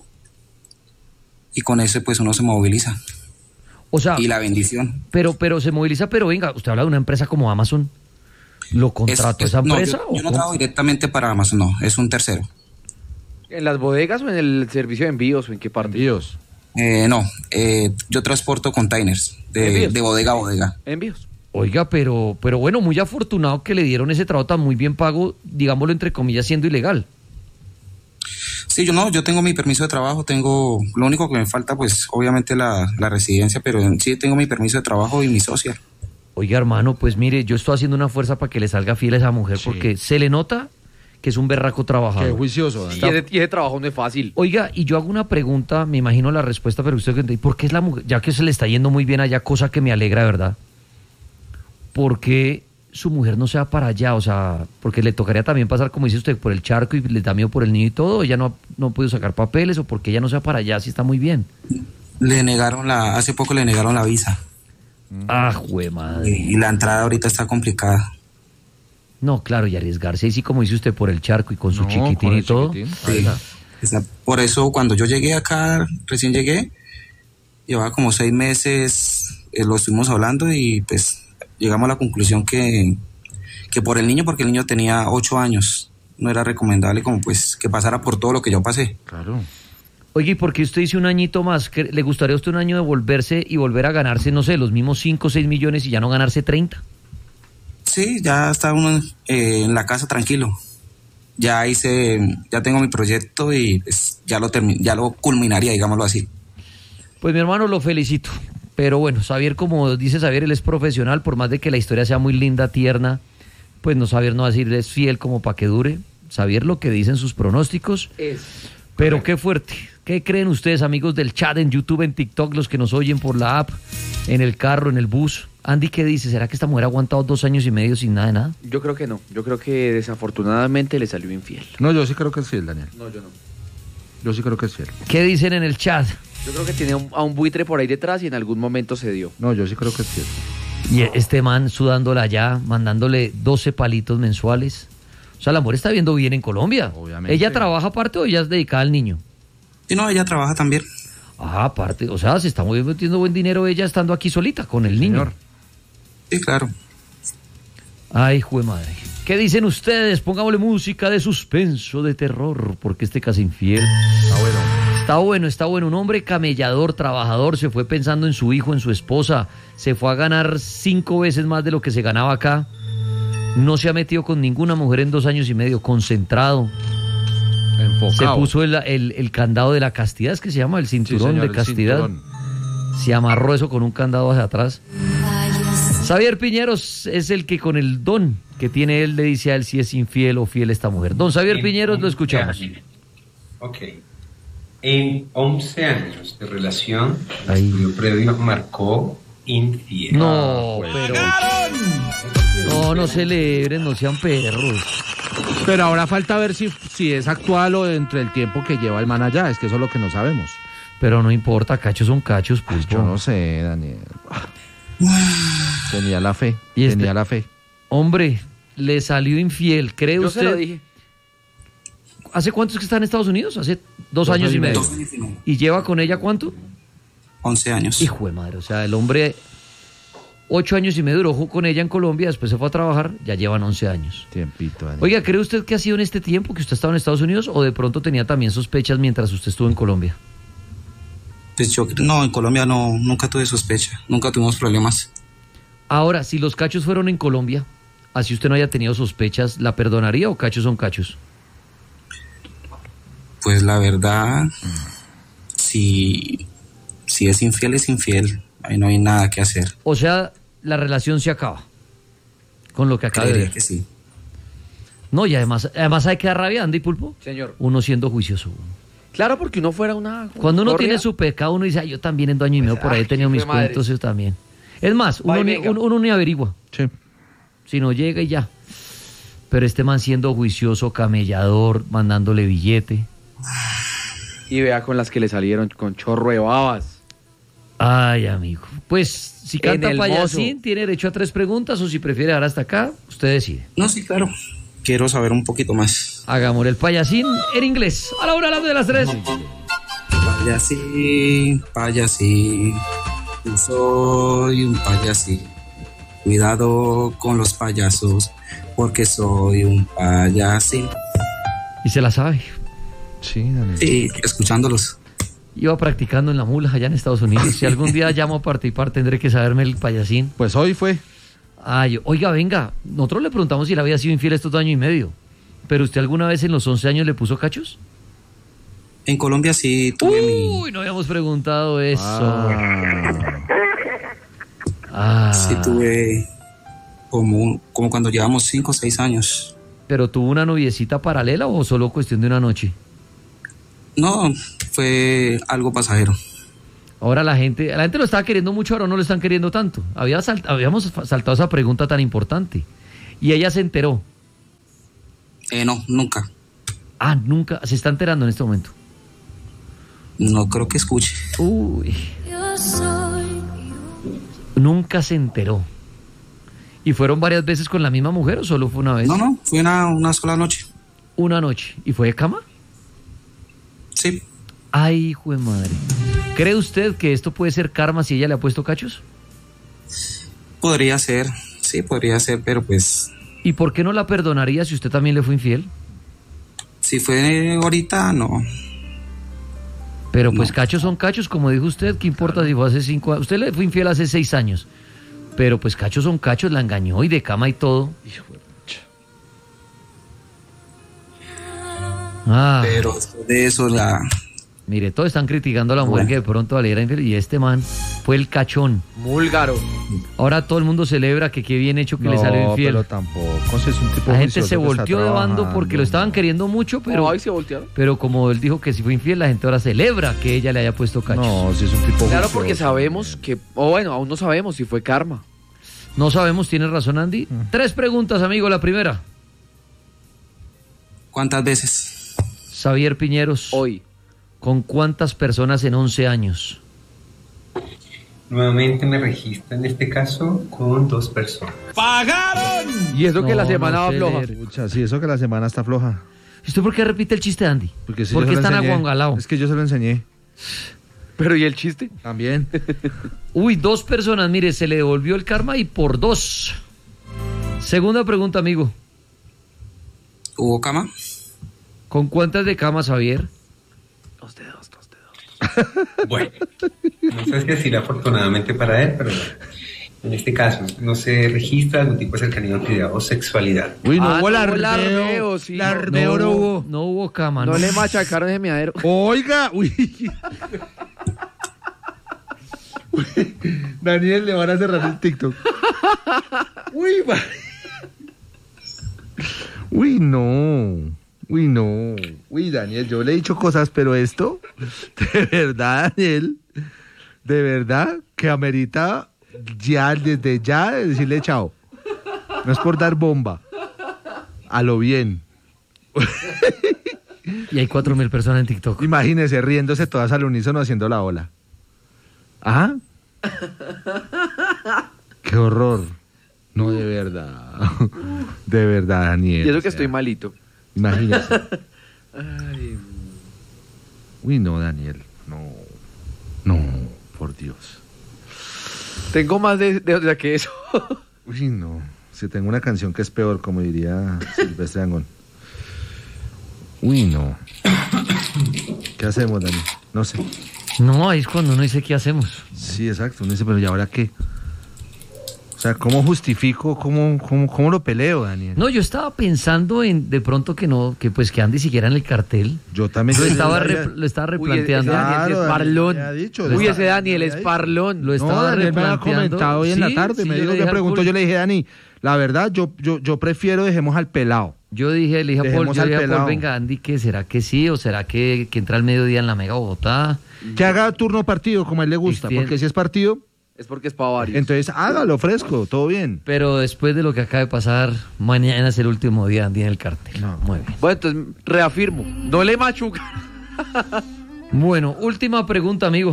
y con ese pues uno se moviliza. O sea, Y la bendición. pero, pero se moviliza, pero venga, usted habla de una empresa como Amazon. ¿Lo contrató Es- esa es- no, empresa? yo, o yo no cómo? trabajo directamente para Amazon, no, es un tercero. ¿En las bodegas o en el servicio de envíos o en qué parte? Envíos. Eh, no, eh, yo transporto containers de, ¿Envíos? de bodega a bodega. Envíos. Oiga, pero, pero bueno, muy afortunado que le dieron ese trabajo tan muy bien pago, digámoslo entre comillas, siendo ilegal. Sí, yo no, yo tengo mi permiso de trabajo, tengo, lo único que me falta pues obviamente la, la residencia, pero sí tengo mi permiso de trabajo y mi socia. Oiga, hermano, pues mire, yo estoy haciendo una fuerza para que le salga fiel a esa mujer, Sí. porque se le nota que es un berraco Qué trabajador. juicioso, Dani. Y ese, y ese trabajo no es fácil. Oiga, y yo hago una pregunta, me imagino la respuesta, pero usted, ¿por qué es la mujer, ya que se le está yendo muy bien allá, cosa que me alegra, ¿verdad? ¿Por qué su mujer no se va para allá? O sea, porque le tocaría también pasar, como dice usted, por el charco y le da miedo por el niño y todo, ella no, ha- no ha podido sacar papeles, o porque ella no se va para allá, si está muy bien. Le negaron la, hace poco le negaron la visa Ah, jue madre. y, y la entrada ahorita está complicada. No, claro, y arriesgarse, y sí, como dice usted, por el charco y con su No, chiquitín con y el todo. chiquitín. Sí. Esa- Por eso cuando yo llegué acá, recién llegué, llevaba como seis meses, eh, lo estuvimos hablando y pues llegamos a la conclusión que, que por el niño, porque el niño tenía ocho años, no era recomendable como pues que pasara por todo lo que yo pasé. Claro. Oye, ¿y por qué usted dice un añito más? ¿Que ¿Le gustaría a usted un año de volverse y volver a ganarse, no sé, los mismos cinco o seis millones y ya no ganarse treinta? Sí, ya está uno eh, en la casa tranquilo. Ya hice, ya tengo mi proyecto y pues, ya lo termi- ya lo culminaría, digámoslo así. Pues mi hermano, lo felicito. Pero bueno, Xavier, como dice Xavier, él es profesional, por más de que la historia sea muy linda, tierna, pues no, Xavier no va a decir es fiel como para que dure. Xavier lo que dicen sus pronósticos. Es. Pero qué fuerte. ¿Qué creen ustedes, amigos del chat, en YouTube, en TikTok, los que nos oyen por la app, en el carro, en el bus? Andy, ¿qué dice? ¿Será que esta mujer ha aguantado dos años y medio sin nada de nada? Yo creo que no. Yo creo que desafortunadamente le salió infiel. No, yo sí creo que es fiel, Daniel. No, yo no. Yo sí creo que es fiel. ¿Qué dicen en el chat? Yo creo que tiene un- a un buitre por ahí detrás y en algún momento se dio. No, yo sí creo que es fiel. Y este man sudándola allá, mandándole doce palitos mensuales. O sea, la mujer está viendo bien en Colombia. Obviamente. ¿Ella trabaja aparte o ella es dedicada al niño? Y no, ella trabaja también. Ah, aparte. O sea, se está muy- metiendo buen dinero ella estando aquí solita con el niño. Señor. Sí, claro. Ay, jue madre. ¿Qué dicen ustedes? Pongámosle música de suspenso, de terror, porque este casi infiel. Está bueno. Está bueno, está bueno. Un hombre camellador, trabajador, se fue pensando en su hijo, en su esposa. Se fue a ganar cinco veces más de lo que se ganaba acá. No se ha metido con ninguna mujer en dos años y medio, concentrado. Enfocado. Se puso el, el- el candado de la castidad, es que se llama el Sí, cinturón señor, de el castidad. cinturón. Se amarró eso con un candado hacia atrás. Xavier Piñeros es el que con el don que tiene él le dice a él si es infiel o fiel esta mujer. Don Xavier Piñeros, lo escuchamos. Ok. En once años de relación, el Ay. estudio previo marcó infiel. No, pero... No, no celebren, no sean perros. Pero ahora falta ver si, si es actual o entre el tiempo que lleva el man allá. Es que eso es lo que no sabemos. Pero no importa, cachos son cachos, pues. Yo no sé, Daniel. Tenía la fe. ¿Y este? Tenía la fe. Hombre, le salió infiel, ¿cree Yo usted? se lo dije. ¿Hace cuántos que está en Estados Unidos? Hace dos, Dos años y medio. Dos años y medio. ¿Y lleva con ella cuánto? once años. Hijo de madre, o sea, el hombre ocho años y medio duró con ella en Colombia, después se fue a trabajar, ya llevan once años. Tiempito, Daniel. Oiga, ¿cree usted que ha sido en este tiempo que usted estaba en Estados Unidos o de pronto tenía también sospechas mientras usted estuvo en Colombia? Pues yo creo- no, en Colombia no, nunca tuve sospecha, nunca tuvimos problemas. Ahora, si los cachos fueron en Colombia, así usted no haya tenido sospechas, ¿la perdonaría o cachos son cachos? Pues la verdad, si, si es infiel, es infiel. Ahí no hay nada que hacer. O sea, la relación se acaba con lo que acaba de Creería ver. que sí. No, y además, además hay que dar rabia, Andy Pulpo. Señor. Uno siendo juicioso. Claro, porque uno fuera una... Cuando uno correa. tiene su pecado, uno dice, "Ay, yo también en dos años y medio por ahí he Ay, tenido hijo mis de madre. cuentos, yo también". Es más, uno Bye, ni, venga. uno, uno ni averigua, Sí. si no llega y ya. Pero este man siendo juicioso, camellador, mandándole billete. Y vea con las que le salieron con chorro de babas. Ay, amigo. Pues, si En canta el payasín, mozo. tiene derecho a tres preguntas, o si prefiere dar hasta acá, usted decide. No, sí, claro. Quiero saber un poquito más. Hagamos el payasín en inglés. A la una, a la de las tres. Payasín, payasín, yo soy un payasín. Cuidado con los payasos, porque soy un payasín. Y se la sabe. Sí, Daniel. Sí, escuchándolos. Iba practicando en la mula allá en Estados Unidos. Si algún día llamo a participar, tendré que saberme el payasín. Pues hoy fue. Ay, oiga, venga, nosotros le preguntamos si le había sido infiel estos dos años y medio. ¿Pero usted alguna vez en los once años le puso cachos? En Colombia sí tuve Uy, mi... no habíamos preguntado eso. Ah. Ah. Sí tuve como, un- como cuando llevamos cinco o seis años. ¿Pero tuvo una noviecita paralela o solo cuestión de una noche? No, fue algo pasajero. Ahora la gente, la gente lo estaba queriendo mucho, ahora no lo están queriendo tanto. Había salt- habíamos fa- saltado esa pregunta tan importante. Y ella se enteró. Eh, no, nunca. Ah, nunca, se está enterando en este momento. No creo que escuche. Uy. Nunca se enteró. ¿Y fueron varias veces con la misma mujer o solo fue una vez? No, no, fue una, una sola noche. Una noche. ¿Y fue de cama? Sí. Ay, hijo de madre. ¿Cree usted que esto puede ser karma si ella le ha puesto cachos? Podría ser, sí, podría ser, pero pues ¿Y por qué no la perdonaría si usted también le fue infiel? si fue ahorita, no. Pero pues No. cachos son cachos, como dijo usted, ¿qué importa si fue hace cinco años? Usted le fue infiel hace seis años, pero pues cachos son cachos, la engañó y de cama y todo. Ah, Pero después de eso, la... mire, todos están criticando a la mujer Bueno. que de pronto le era infiel y este man fue el cachón. Múlgaro. Ahora todo el mundo celebra que qué bien hecho que le salió infiel. pero tampoco, si es un tipo La gente juicioso se que está volteó de bando porque trabajando. lo estaban queriendo mucho, pero, Ay, se voltearon. pero como él dijo que si fue infiel, la gente ahora celebra que ella le haya puesto cachos. No, si es un tipo Claro, juicioso. porque sabemos que, o bueno, aún no sabemos si fue karma. No sabemos, tiene razón Andy. Tres preguntas, amigo. La primera, ¿Cuántas veces? Xavier Piñeros. Hoy. ¿Con cuántas personas en once años? Nuevamente me registro en este caso con dos personas. Y eso que No, la semana no va sé floja. leer. Pucha, sí, eso que la semana está floja. ¿Y usted por qué repite el chiste, Andy? Porque si ¿Por yo qué se lo están enseñé. aguangalados? Es que yo se lo enseñé. Pero ¿y el chiste? También. Uy, dos personas, mire, se le devolvió el karma y por dos. Segunda pregunta, amigo. ¿Hubo cama? ¿Con cuántas de cama, Xavier? Dos dedos, dos dedos. Bueno, no sé si decir afortunadamente para él, pero bueno, en este caso no se registra algún tipo de cercanía, actividad o sexualidad. Uy, no Ah, hubo no hubo lardeo. lardeo, sí. Lardeo no hubo. No hubo cama, No ¿no? le machacaron ese miadero. Oiga, uy. Uy, Daniel, le van a cerrar el TikTok. Uy, ma- Uy, no. Uy, no. Uy, Daniel, yo le he dicho cosas, pero esto, de verdad, Daniel, de verdad que amerita ya, desde ya, decirle chao. No es por dar bomba. A lo bien. Y hay cuatro mil personas en TikTok. Imagínese riéndose todas al unísono haciendo la ola. ¿Ah? Qué horror. No, de verdad. De verdad, Daniel. Y eso o que sea, estoy malito. Imagínese. Ay, Uy, no, Daniel. No. No, por Dios. tengo más de, de, de que eso. Uy, no. Si tengo una canción que es peor, como diría Silvestre Dangond. Uy, no. ¿Qué hacemos, Daniel? No sé. No, ahí es cuando uno dice qué hacemos. Sí, exacto. Uno dice, pero ¿y ahora qué? O sea, ¿cómo justifico? ¿Cómo, cómo, cómo lo peleo, Daniel? No, yo estaba pensando en de pronto que no, que pues que Andy siquiera en el cartel. Yo también. Lo estaba, Ya- re- lo estaba Uy, ese replanteando. Daniel sí es Claro, parlón. ya ha dicho, Uy, ya ese está- Daniel ya es ha dicho. parlón. Lo No, estaba Daniel me había replanteando. comentado hoy en la Sí, tarde. sí, me yo dijo le que dije al preguntó, Paul. yo le dije, Dani, la verdad, yo, yo, yo prefiero dejemos al pelado. Yo dije, le dije a Paul, Dejemos yo al le dije a Paul, pelado. venga Andy, ¿qué será que sí o será que, que entra al mediodía en la Mega Bogotá? Que haga turno partido, como a él le gusta, Extiende. porque si es partido, Es porque es para varios. entonces hágalo fresco, todo bien. Pero después de lo que acaba de pasar, mañana es el último día Andy en el cartel. No. Muy bien. Bueno, entonces reafirmo. No le machuca. Bueno, última pregunta, amigo.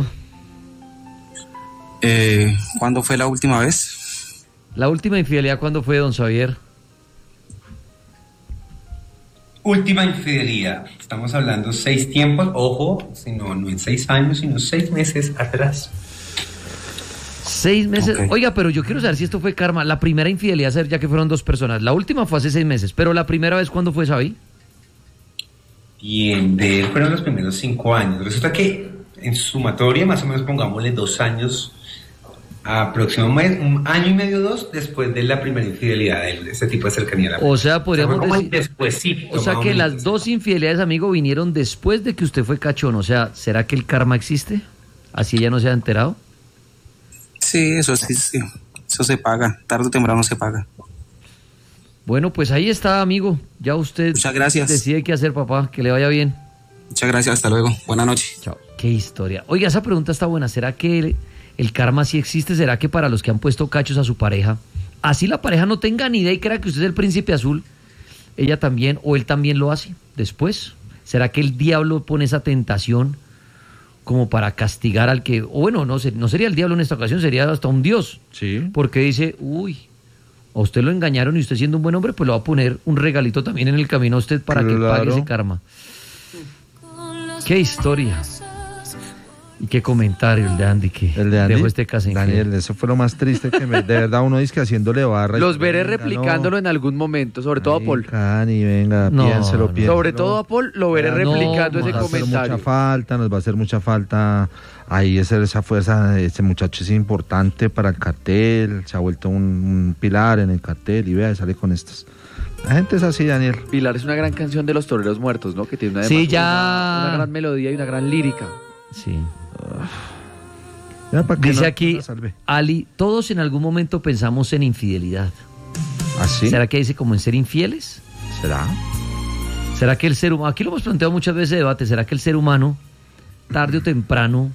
Eh, ¿Cuándo fue la última vez? La última infidelidad, ¿cuándo fue, don Xavier? Última infidelidad. Estamos hablando seis tiempos, ojo, sino no en seis años, sino seis meses atrás. Seis meses. Ok. Oiga, pero yo quiero saber si esto fue karma. La primera infidelidad, ya que fueron dos personas. La última fue hace seis meses, pero la primera vez, ¿cuándo fue, Xavi? Y de él fueron los primeros cinco años. Resulta que en sumatoria, más o menos pongámosle dos años aproximadamente un año y medio, dos, después de la primera infidelidad, de este tipo de cercanía a la O sea, podríamos o sea, decir... despuésito, O sea más que o menos. las dos infidelidades, amigo, vinieron después de que usted fue cachón. O sea, ¿será que el karma existe? ¿Así ella no se ha enterado? Sí, eso sí, sí. Eso se paga. Tarde o temprano se paga. Bueno, pues ahí está, amigo. Ya usted Muchas gracias. decide qué hacer, papá. Que le vaya bien. Muchas gracias. Hasta luego. Buenas noches. Chao. Qué historia. Oiga, esa pregunta está buena. ¿Será que el, el karma sí existe? ¿Será que para los que han puesto cachos a su pareja, así la pareja no tenga ni idea y crea que usted es el príncipe azul, ella también o él también lo hace después? ¿Será que el diablo pone esa tentación como para castigar al que... O bueno, no, no sería el diablo en esta ocasión, sería hasta un dios. Sí. Porque dice, uy, a usted lo engañaron y usted siendo un buen hombre, pues le va a poner un regalito también en el camino a usted para que Claro. pague ese karma. Qué historia. Y qué comentario el de Andy que El de Andy. dejó este caso infiel. Daniel, eso fue lo más triste que me... De verdad, uno dice que haciéndole barra. y- Los veré venga, replicándolo no. en algún momento, sobre todo a Paul. Ay, Cani, venga, No, piénselo, no. piénselo. Sobre todo a Paul lo veré No, replicando no, ese Nos va a hacer comentario. mucha falta, nos va a hacer mucha falta. Ahí esa, esa fuerza, ese muchacho es importante para el cartel, se ha vuelto un, un pilar en el cartel y vea, sale con estas. La gente es así, Daniel. Pilar es una gran canción de los toreros muertos, ¿no? Que tiene una, Sí, además ya. una, una gran melodía y una gran lírica. Sí. Ya, ¿para qué Dice no- aquí, no la salve? Ali, todos en algún momento pensamos en infidelidad. ¿Así? ¿Será que dice como en ser infieles? ¿Será? ¿Será que el ser humano, aquí lo hemos planteado muchas veces de debate, ¿será que el ser humano, tarde o temprano,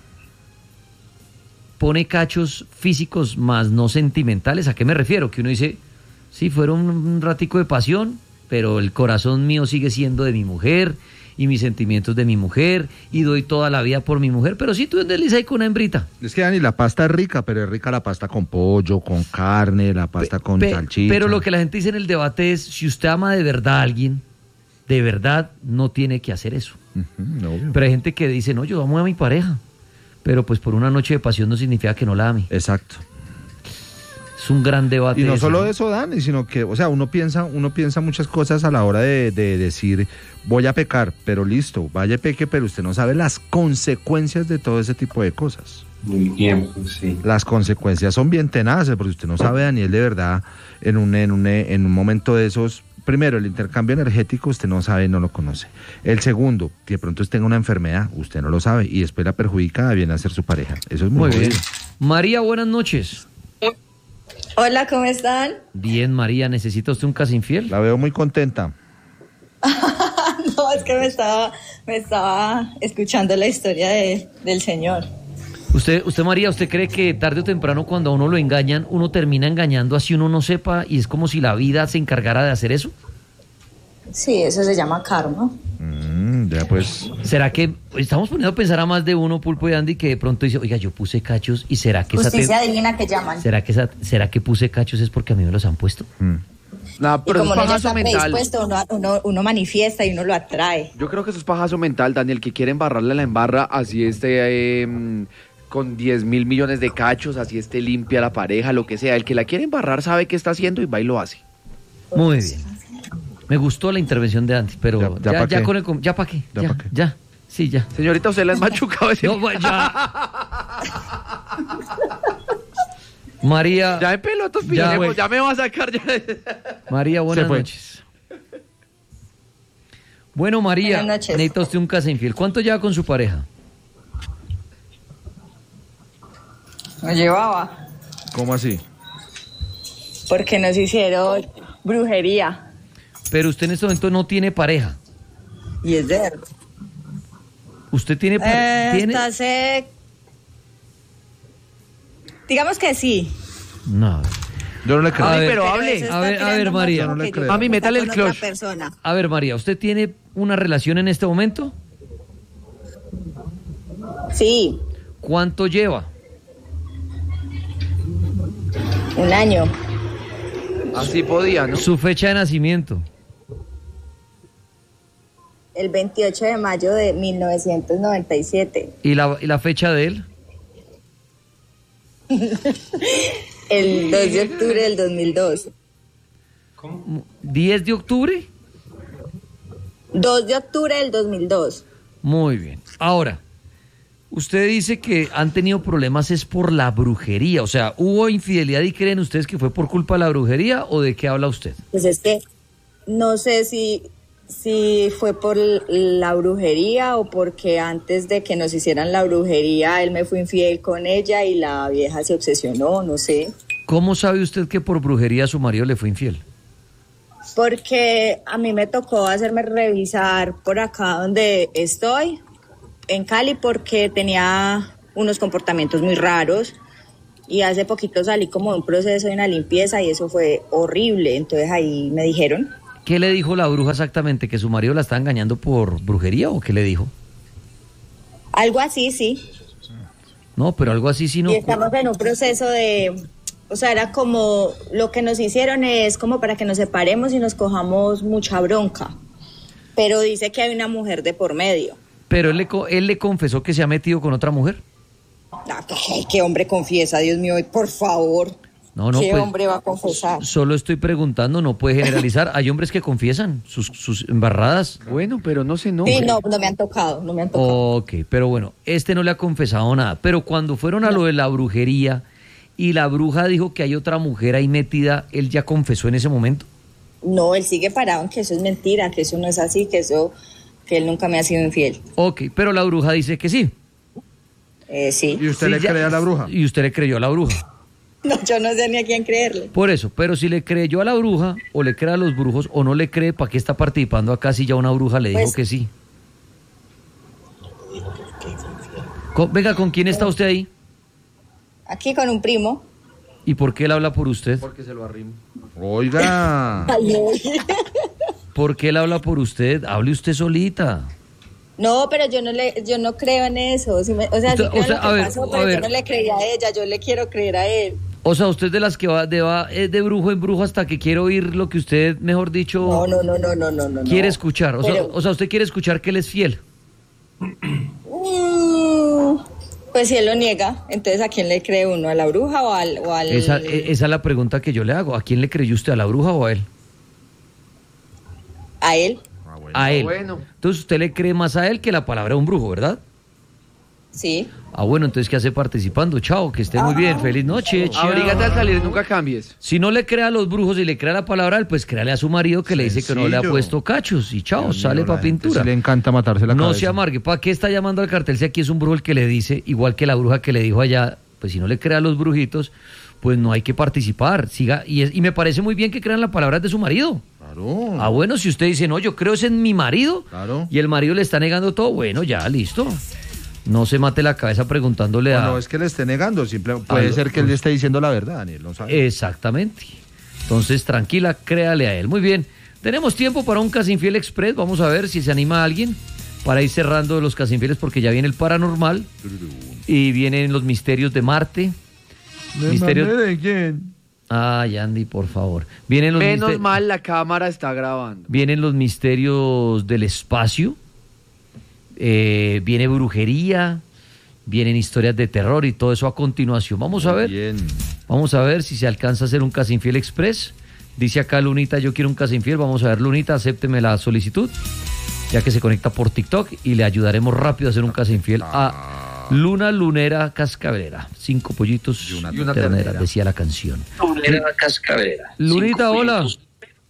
pone cachos físicos más no sentimentales? ¿A qué me refiero? Que uno dice, sí, fueron un ratico de pasión, pero el corazón mío sigue siendo de mi mujer y mis sentimientos de mi mujer y doy toda la vida por mi mujer, pero sí, tú deslizas ahí con una hembrita. Es que, Dani, la pasta es rica, pero es rica la pasta con pollo, con carne, la pasta con Pe- salchicha. Pero lo que la gente dice en el debate es, si usted ama de verdad a alguien, de verdad no tiene que hacer eso. Ujú, obvio. Pero hay gente que dice, no, yo amo a mi pareja, pero pues por una noche de pasión no significa que no la ame. Exacto. Es un gran debate. Y no ese, solo eso, Dani, sino que, o sea, uno piensa, uno piensa muchas cosas a la hora de, de decir, voy a pecar, pero listo, vaya y peque, pero usted no sabe las consecuencias de todo ese tipo de cosas. Muy tiempo, sí. Las consecuencias son bien tenaces, porque usted no sabe, Daniel, de verdad, en un, en un, en un momento de esos, primero, el intercambio energético, usted no sabe, no lo conoce. El segundo, que de pronto usted tenga una enfermedad, usted no lo sabe, y después la perjudicada viene a ser su pareja. Eso es muy, Muy bien. jodido. María, buenas noches. Hola, ¿cómo están? Bien, María, ¿necesita usted un casi infiel? La veo muy contenta. No, es que me estaba, me estaba escuchando la historia de, del señor. Usted, usted, María, ¿usted cree que tarde o temprano cuando a uno lo engañan, uno termina engañando así uno no sepa y es como si la vida se encargara de hacer eso? Sí, eso se llama karma. Mm, ya pues, ¿Será que estamos poniendo a pensar a más de uno, Pulpo y Andy, que de pronto dice, oiga, yo puse cachos y será que esa Justicia te- divina que llaman. será que esa- será que puse cachos es porque a mí me los han puesto? mm. Nah, Y pero eso como es uno ya pajazo está mental. predispuesto, uno, uno, uno manifiesta y uno lo atrae. Yo creo que eso es pajazo mental, Daniel, que quiere embarrarle la embarra, así esté eh, con diez mil millones de cachos, así esté limpia la pareja, lo que sea. El que la quiere embarrar sabe qué está haciendo y va y lo hace. Muy bien. Me gustó la intervención de Andy, pero Ya- ya, ya ya, pa' qué. con el com- ya para qué, Ya ya, pa' qué. ya, sí, ya. Señorita, usted le has machucado ese... No, bueno, ya. María, Ya en pelotos, Ya, pillemos, güey. ya me va a sacar. Ya. María, buenas Se fue. noches. Bueno, María, Buenas noches. necesita usted un casa infiel. ¿Cuánto lleva con su pareja? Me llevaba ¿Cómo así? porque nos hicieron brujería. Pero usted en este momento no tiene pareja. Y es de ¿Usted tiene pareja? Eh, ¿Tiene? hasta hace... Digamos que sí. No. Yo no le creo. A ver, pero eso hable. está A ver, a creando ver, más María. como No le que yo creo. quiero Mami, métale estar el con otra clutch. persona. A ver, María, ¿usted tiene una relación en este momento? Sí, ¿Cuánto lleva? un año. Así podía, ¿no? Su fecha de nacimiento. El veintiocho de mayo de mil novecientos noventa y siete. ¿Y la, y la fecha de él? El dos de octubre del dos mil dos. ¿Cómo? ¿diez de octubre? dos de octubre del dos mil dos. Muy bien. Ahora, Usted dice que han tenido problemas es por la brujería, o sea, ¿hubo infidelidad y creen ustedes que fue por culpa de la brujería o de qué habla usted? Pues es que no sé si, si fue por la brujería o porque antes de que nos hicieran la brujería él me fue infiel con ella y la vieja se obsesionó, no sé. ¿Cómo sabe usted que por brujería su marido le fue infiel? Porque a mí me tocó hacerme revisar por acá donde estoy, en Cali, porque tenía unos comportamientos muy raros y hace poquito salí como de un proceso de una limpieza y eso fue horrible, entonces ahí me dijeron. ¿Qué le dijo la bruja exactamente? ¿Que su marido la está engañando por brujería o qué le dijo? Algo así, sí. No, pero algo así sí no. Y estamos en un proceso de, o sea, era como, lo que nos hicieron es como para que nos separemos y nos cojamos mucha bronca, pero dice que hay una mujer de por medio. Pero él le, él le confesó que se ha metido con otra mujer. Ay, ¿qué hombre confiesa, Dios mío? Por favor. No, no, ¿Qué pues, hombre va a confesar? Solo estoy preguntando, no puede generalizar. Hay hombres que confiesan sus, sus embarradas. Bueno, pero no sé, no. Sí, no, no me han tocado, no me han tocado. Ok, pero bueno, este no le ha confesado nada. Pero cuando fueron a lo de la brujería y la bruja dijo que hay otra mujer ahí metida, ¿él ya confesó en ese momento? No, él sigue parado en que eso es mentira, que eso no es así, que eso, que él nunca me ha sido infiel. Ok, pero la bruja dice que sí. Eh, sí. ¿Y usted Sí, le ya- cree a la bruja? Y usted le creyó a la bruja. No, yo no sé ni a quién creerle. Por eso, pero si le creyó a la bruja, o le cree a los brujos, o no le cree, ¿para qué está participando acá si ya una bruja le dijo Pues- que sí? Con- venga, ¿con quién está usted ahí? Aquí con un primo. ¿Y por qué él habla por usted? Porque se lo arrimo. Oiga. Ay, no. ¿Por qué él habla por usted? Hable usted solita. No, pero yo no le, yo no creo en eso. Sí me- o sea, Usted- sí creo o sea, en lo que a ver, pasó, a pero ver. yo no le creía a ella, yo le quiero creer a él. O sea, usted de las que va de, va, es de brujo en brujo hasta que quiere oír lo que usted, mejor dicho, No, no, no, no, no, no, no. quiere no. escuchar. O sea, Pero- o sea, usted quiere escuchar que él es fiel. Mm, pues si él lo niega, entonces ¿a quién le cree uno? ¿A la bruja o al...? O al... Esa, e- esa es la pregunta que yo le hago. ¿A quién le creyó usted? ¿A la bruja o a él? A él. A él. Bueno. Entonces usted le cree más a él que la palabra de un brujo, ¿verdad? Sí. Ah, bueno, entonces ¿qué hace participando? Chao, que esté muy bien. Feliz noche. chao. Abrígate al salir, nunca cambies. Si no le crea a los brujos y le crea la palabra a él, pues créale a su marido que le dice que no le ha Sencillo. puesto cachos. Y chao, Dios sale mío, para la gente pintura. sí le encanta matarse la No cabeza. se amargue. ¿Para qué está llamando al cartel si aquí es un brujo el que le dice, igual que la bruja que le dijo allá? Pues si no le crea a los brujitos, pues no hay que participar. Siga y, es- y me parece muy bien que crean la palabra de su marido. Claro. Ah, bueno, si usted dice, no, yo creo es en mi marido, Claro. y el marido le está negando todo, bueno, ya, listo. No se mate la cabeza preguntándole a... No es que le esté negando, simple, puede Algo, ser que él le pues. esté diciendo la verdad, Daniel, no sabe. Exactamente. Entonces, tranquila, créale a él. Muy bien. Tenemos tiempo para un Casi Infiel Express. Vamos a ver si se anima alguien para ir cerrando los Casi Infieles porque ya viene el paranormal y vienen los misterios de Marte. Misterios... de quién? Ay, Andy, por favor. Vienen los Menos mister- mal la cámara está grabando. Vienen los misterios del espacio. Eh, viene brujería. Vienen historias de terror y todo eso a continuación. Vamos a ver. Bien. Vamos a ver si se alcanza a hacer un Casi Infiel Express. Dice acá Lunita, yo quiero un Casi Infiel. Vamos a ver, Lunita, acépteme la solicitud, ya que se conecta por TikTok y le ayudaremos rápido a hacer un Casi Infiel a Luna Lunera Cascabelera. Cinco pollitos y una, una ternera, ternera. decía la canción. Lunera Cascabelera. Lunita, Cinco hola. pollitos.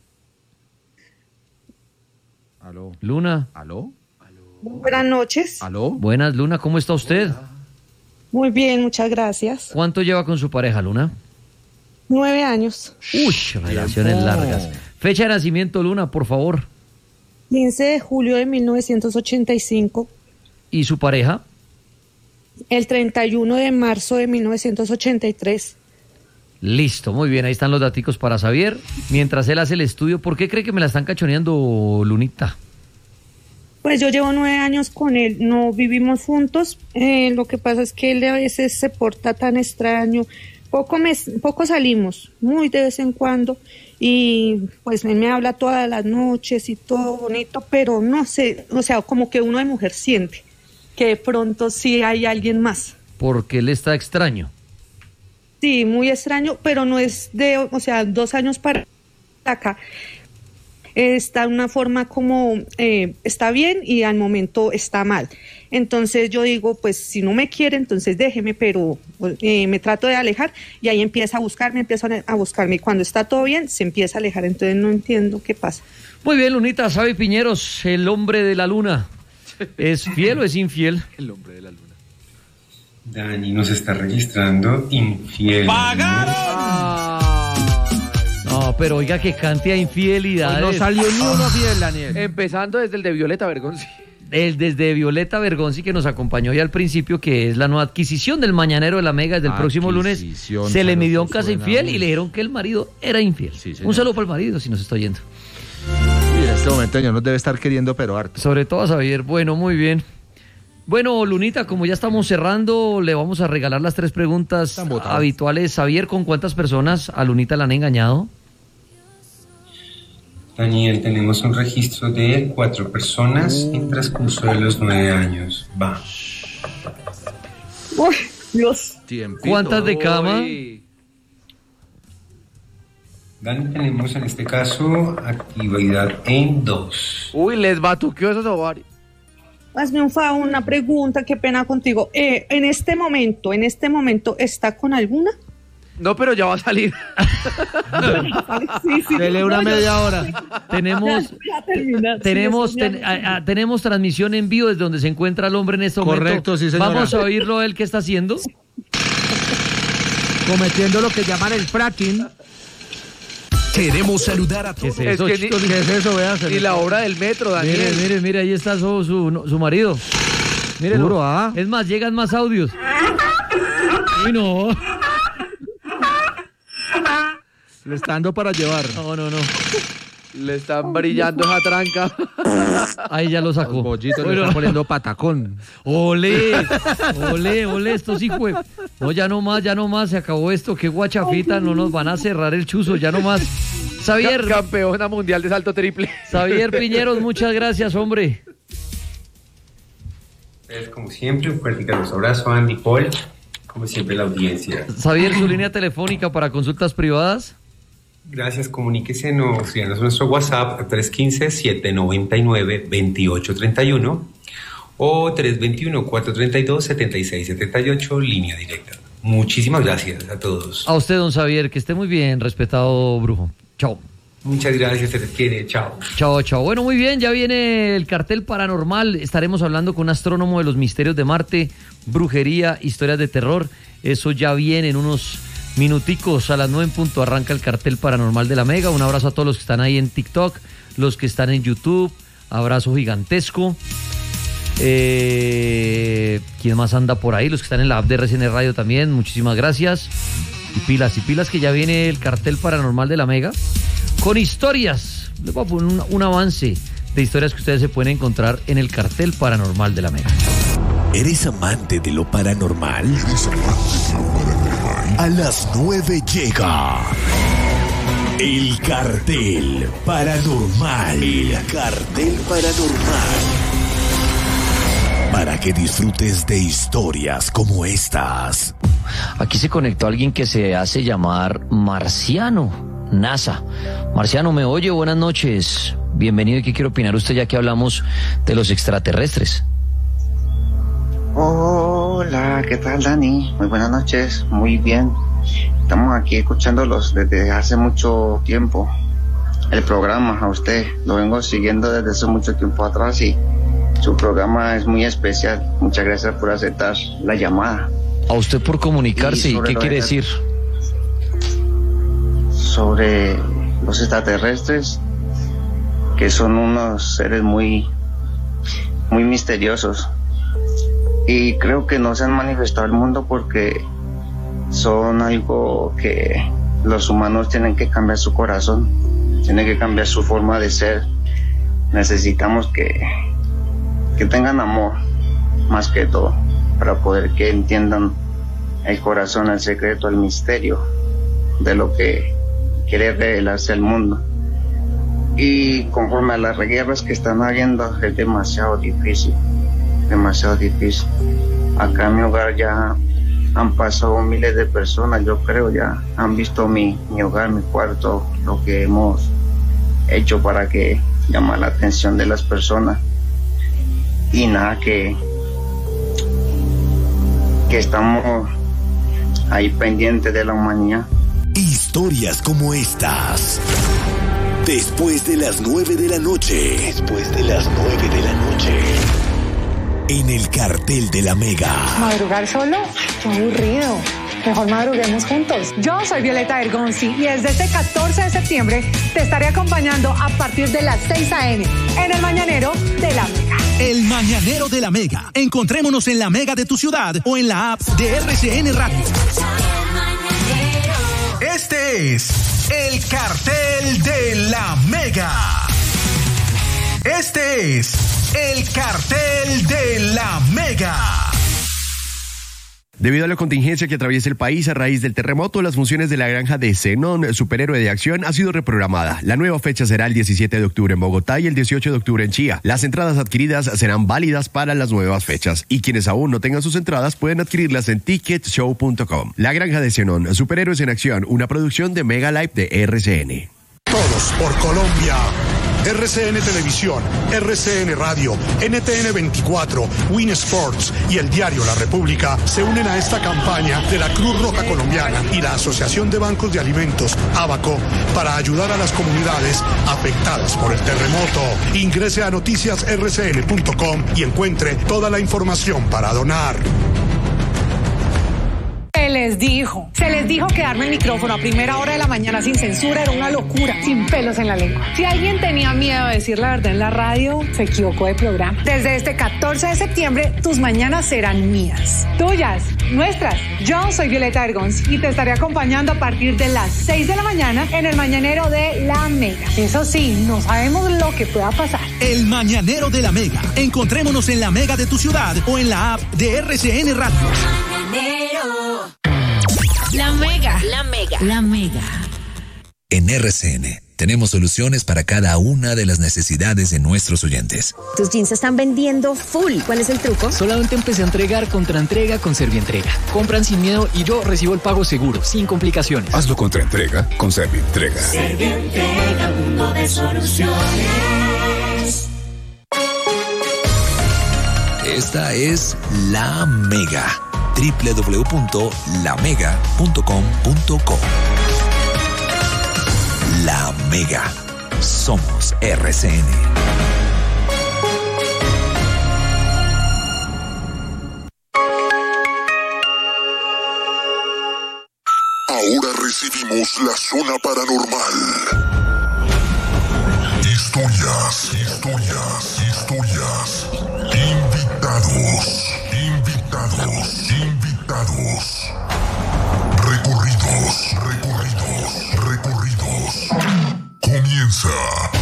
¿Aló? Luna. ¿Aló? Buenas noches. ¿Aló? Buenas, Luna, ¿cómo está usted? Muy bien, muchas gracias. ¿Cuánto lleva con su pareja, Luna? Nueve años. Uy, relaciones largas. Fecha de nacimiento, Luna, por favor. quince de julio de mil novecientos ochenta y cinco. ¿Y su pareja? El treinta y uno de marzo de mil novecientos ochenta y tres. Listo, muy bien, ahí están los daticos para Xavier. Mientras él hace el estudio, ¿por qué cree que me la están cachoneando, Lunita? Pues yo llevo nueve años con él, no vivimos juntos. Eh, lo que pasa es que él a veces se porta tan extraño. Poco, me, poco salimos, muy de vez en cuando. Y pues él me habla todas las noches y todo bonito, pero no sé, o sea, como que uno de mujer siente que de pronto sí hay alguien más. Porque él está extraño. Sí, muy extraño, pero no es de, o sea, dos años para acá. está en una forma como eh, está bien y al momento está mal. Entonces yo digo, pues si no me quiere, entonces déjeme, pero eh, me trato de alejar y ahí empieza a buscarme, empieza a buscarme y cuando está todo bien se empieza a alejar, entonces no entiendo qué pasa. Muy bien, Lunita, Xavi Piñeros, el hombre de la luna, ¿es fiel o es infiel? El hombre de la luna. Dani nos está registrando infiel. ¡Pagaron! Ah, no, pero oiga qué cantidad de infidelidades. No salió ni uno fiel, Daniel. Empezando desde el de Violeta Bergonzi. El desde Violeta Bergonzi, que nos acompañó ya al principio, que es la nueva adquisición del Mañanero de la Mega desde el próximo lunes. Se le midió en casa infiel y le dijeron que el marido era infiel. Sí, un saludo para el marido, si nos está oyendo. Y en este momento ya nos debe estar queriendo, pero harto. Sobre todo a Xavier. Bueno, muy bien. Bueno, Lunita, como ya estamos cerrando, le vamos a regalar las tres preguntas habituales. Xavier, ¿con cuántas personas a Lunita la han engañado? Daniel, tenemos un registro de cuatro personas en transcurso de los nueve años. Va. Uy, Dios. Tiempito. ¿Cuántas de cama? Dani, tenemos en este caso actividad en dos. Uy, les batuqueó esos ovarios. Hazme un favor, una pregunta, qué pena contigo. Eh, en este momento, en este momento, ¿está con alguna? No, pero ya va a salir. Sí, sí, Dele una no, media yo... hora. Tenemos, ya, ya termina, tenemos, sí, ten, a, a, tenemos transmisión en vivo desde donde se encuentra el hombre en este momento. Correcto, sí, señora. Vamos a oírlo él, ¿qué está haciendo? Cometiendo lo que llaman el fracking. Queremos saludar a todos. ¿Qué es eso, es que chicos? ni, ¿Qué es eso? Vean, y la obra del metro, Daniel. Mire, mire, mire, ahí está su, su, su marido. Mírelo. Duro, ¿ah? Es más, llegan más audios. Uy, no. Le está dando para llevar. No, no, no. Le están brillando esa tranca. Ahí ya lo sacó. Los bollitos Bueno, le están poniendo patacón. Ole, ole, ole, estos hijos. No, ya no más, ya no más, se acabó esto. Qué guachafita, no nos van a cerrar el chuzo, ya no más. Xavier. Campeona mundial de salto triple. Xavier Piñeros, muchas gracias, hombre. Pues, como siempre, un fuerte y caluroso abrazo a Andy Paul. Como siempre, la audiencia. Xavier, su línea telefónica para consultas privadas. Gracias, comuníquese, nos escríbanos nuestro WhatsApp tres uno cinco, siete nueve nueve, dos ocho tres uno o tres dos uno, cuatro tres dos, siete seis siete ocho, línea directa. Muchísimas gracias a todos. A usted, don Xavier, que esté muy bien, respetado brujo. Chao. Muchas gracias, se les quiere, chao. Chao, chao. Bueno, muy bien, ya viene el cartel paranormal. Estaremos hablando con un astrónomo de los misterios de Marte, brujería, historias de terror. Eso ya viene en unos minuticos. A las nueve en punto arranca el cartel paranormal de la Mega. Un abrazo a todos los que están ahí en TikTok, los que están en YouTube. Abrazo gigantesco. Eh, ¿Quién más anda por ahí? Los que están en la app de R C N Radio también. Muchísimas gracias. Y pilas, y pilas que ya viene el cartel paranormal de la Mega. Con historias. Les voy a poner un, un avance de historias que ustedes se pueden encontrar en el cartel paranormal de la Mega. ¿Eres amante de lo paranormal? ¿Eres amante de lo paranormal? A las nueve llega el cartel paranormal. El cartel paranormal. Para que disfrutes de historias como estas. Aquí se conectó alguien que se hace llamar Marciano. NASA. Marciano, ¿me oye? Buenas noches. Bienvenido. ¿Y qué quiere opinar usted ya que hablamos de los extraterrestres? Hola, ¿qué tal, Dani? Muy buenas noches, muy bien. Estamos aquí escuchándolos desde hace mucho tiempo. El programa, a usted, lo vengo siguiendo desde hace mucho tiempo atrás y su programa es muy especial. Muchas gracias por aceptar la llamada. A usted por comunicarse. ¿Y qué quiere decir? Sobre los extraterrestres, que son unos seres muy, muy misteriosos. Y creo que no se han manifestado al mundo porque son algo que los humanos tienen que cambiar su corazón, tienen que cambiar su forma de ser. Necesitamos que, que tengan amor, más que todo, para poder que entiendan el corazón, el secreto, el misterio de lo que quiere revelarse al mundo. Y conforme a las guerras que están habiendo, es demasiado difícil, demasiado difícil. Acá en mi hogar ya han pasado miles de personas, yo creo, ya han visto mi, mi hogar, mi cuarto, lo que hemos hecho para que llamar la atención de las personas. Y nada, que, que estamos ahí pendientes de la humanidad. Historias como estas. Después de las nueve de la noche. Después de las nueve de la noche. En el cartel de la Mega. ¿Madrugar solo? Qué aburrido. Mejor madruguemos juntos. Yo soy Violeta Bergonzi y desde este catorce de septiembre te estaré acompañando a partir de las seis a eme en el Mañanero de la Mega. El Mañanero de la Mega. Encontrémonos en la Mega de tu ciudad o en la app de R C N Radio. Este es el cartel de la Mega. Este es el cartel de la Mega. Debido a la contingencia que atraviesa el país a raíz del terremoto, las funciones de la granja de Zenón, superhéroe de acción, ha sido reprogramada. La nueva fecha será el diecisiete de octubre en Bogotá y el dieciocho de octubre en Chía. Las entradas adquiridas serán válidas para las nuevas fechas y quienes aún no tengan sus entradas pueden adquirirlas en ticket show punto com. La granja de Zenón, superhéroes en acción, una producción de Mega Live de R C N. Todos por Colombia. R C N Televisión, R C N Radio, N T N veinticuatro, Win Sports y el diario La República se unen a esta campaña de la Cruz Roja Colombiana y la Asociación de Bancos de Alimentos, ABACO, para ayudar a las comunidades afectadas por el terremoto. Ingrese a noticias r c n punto com y encuentre toda la información para donar. Se les dijo, se les dijo que darme el micrófono a primera hora de la mañana sin censura era una locura, sin pelos en la lengua. Si alguien tenía miedo de decir la verdad en la radio, se equivocó de programa. Desde este catorce de septiembre, tus mañanas serán mías, tuyas, nuestras. Yo soy Violeta Bergonzi y te estaré acompañando a partir de las seis de la mañana en el Mañanero de la Mega. Eso sí, no sabemos lo que pueda pasar. El Mañanero de la Mega. Encontrémonos en la Mega de tu ciudad o en la app de R C N Radio. La Mega. La Mega. La Mega. En R C N tenemos soluciones para cada una de las necesidades de nuestros oyentes. Tus jeans se están vendiendo full. ¿Cuál es el truco? Solamente empecé a entregar contra entrega con Servientrega. Compran sin miedo y yo recibo el pago seguro, sin complicaciones. Hazlo contra entrega con Servientrega. Servientrega, mundo de soluciones. Esta es La Mega. doble u doble u doble u punto la mega punto com punto co. La Mega. Somos R C N. Ahora recibimos la zona paranormal. Historias, historias, historias. Invitados, invitados, invitados. Recorridos, recorridos, recorridos. Comienza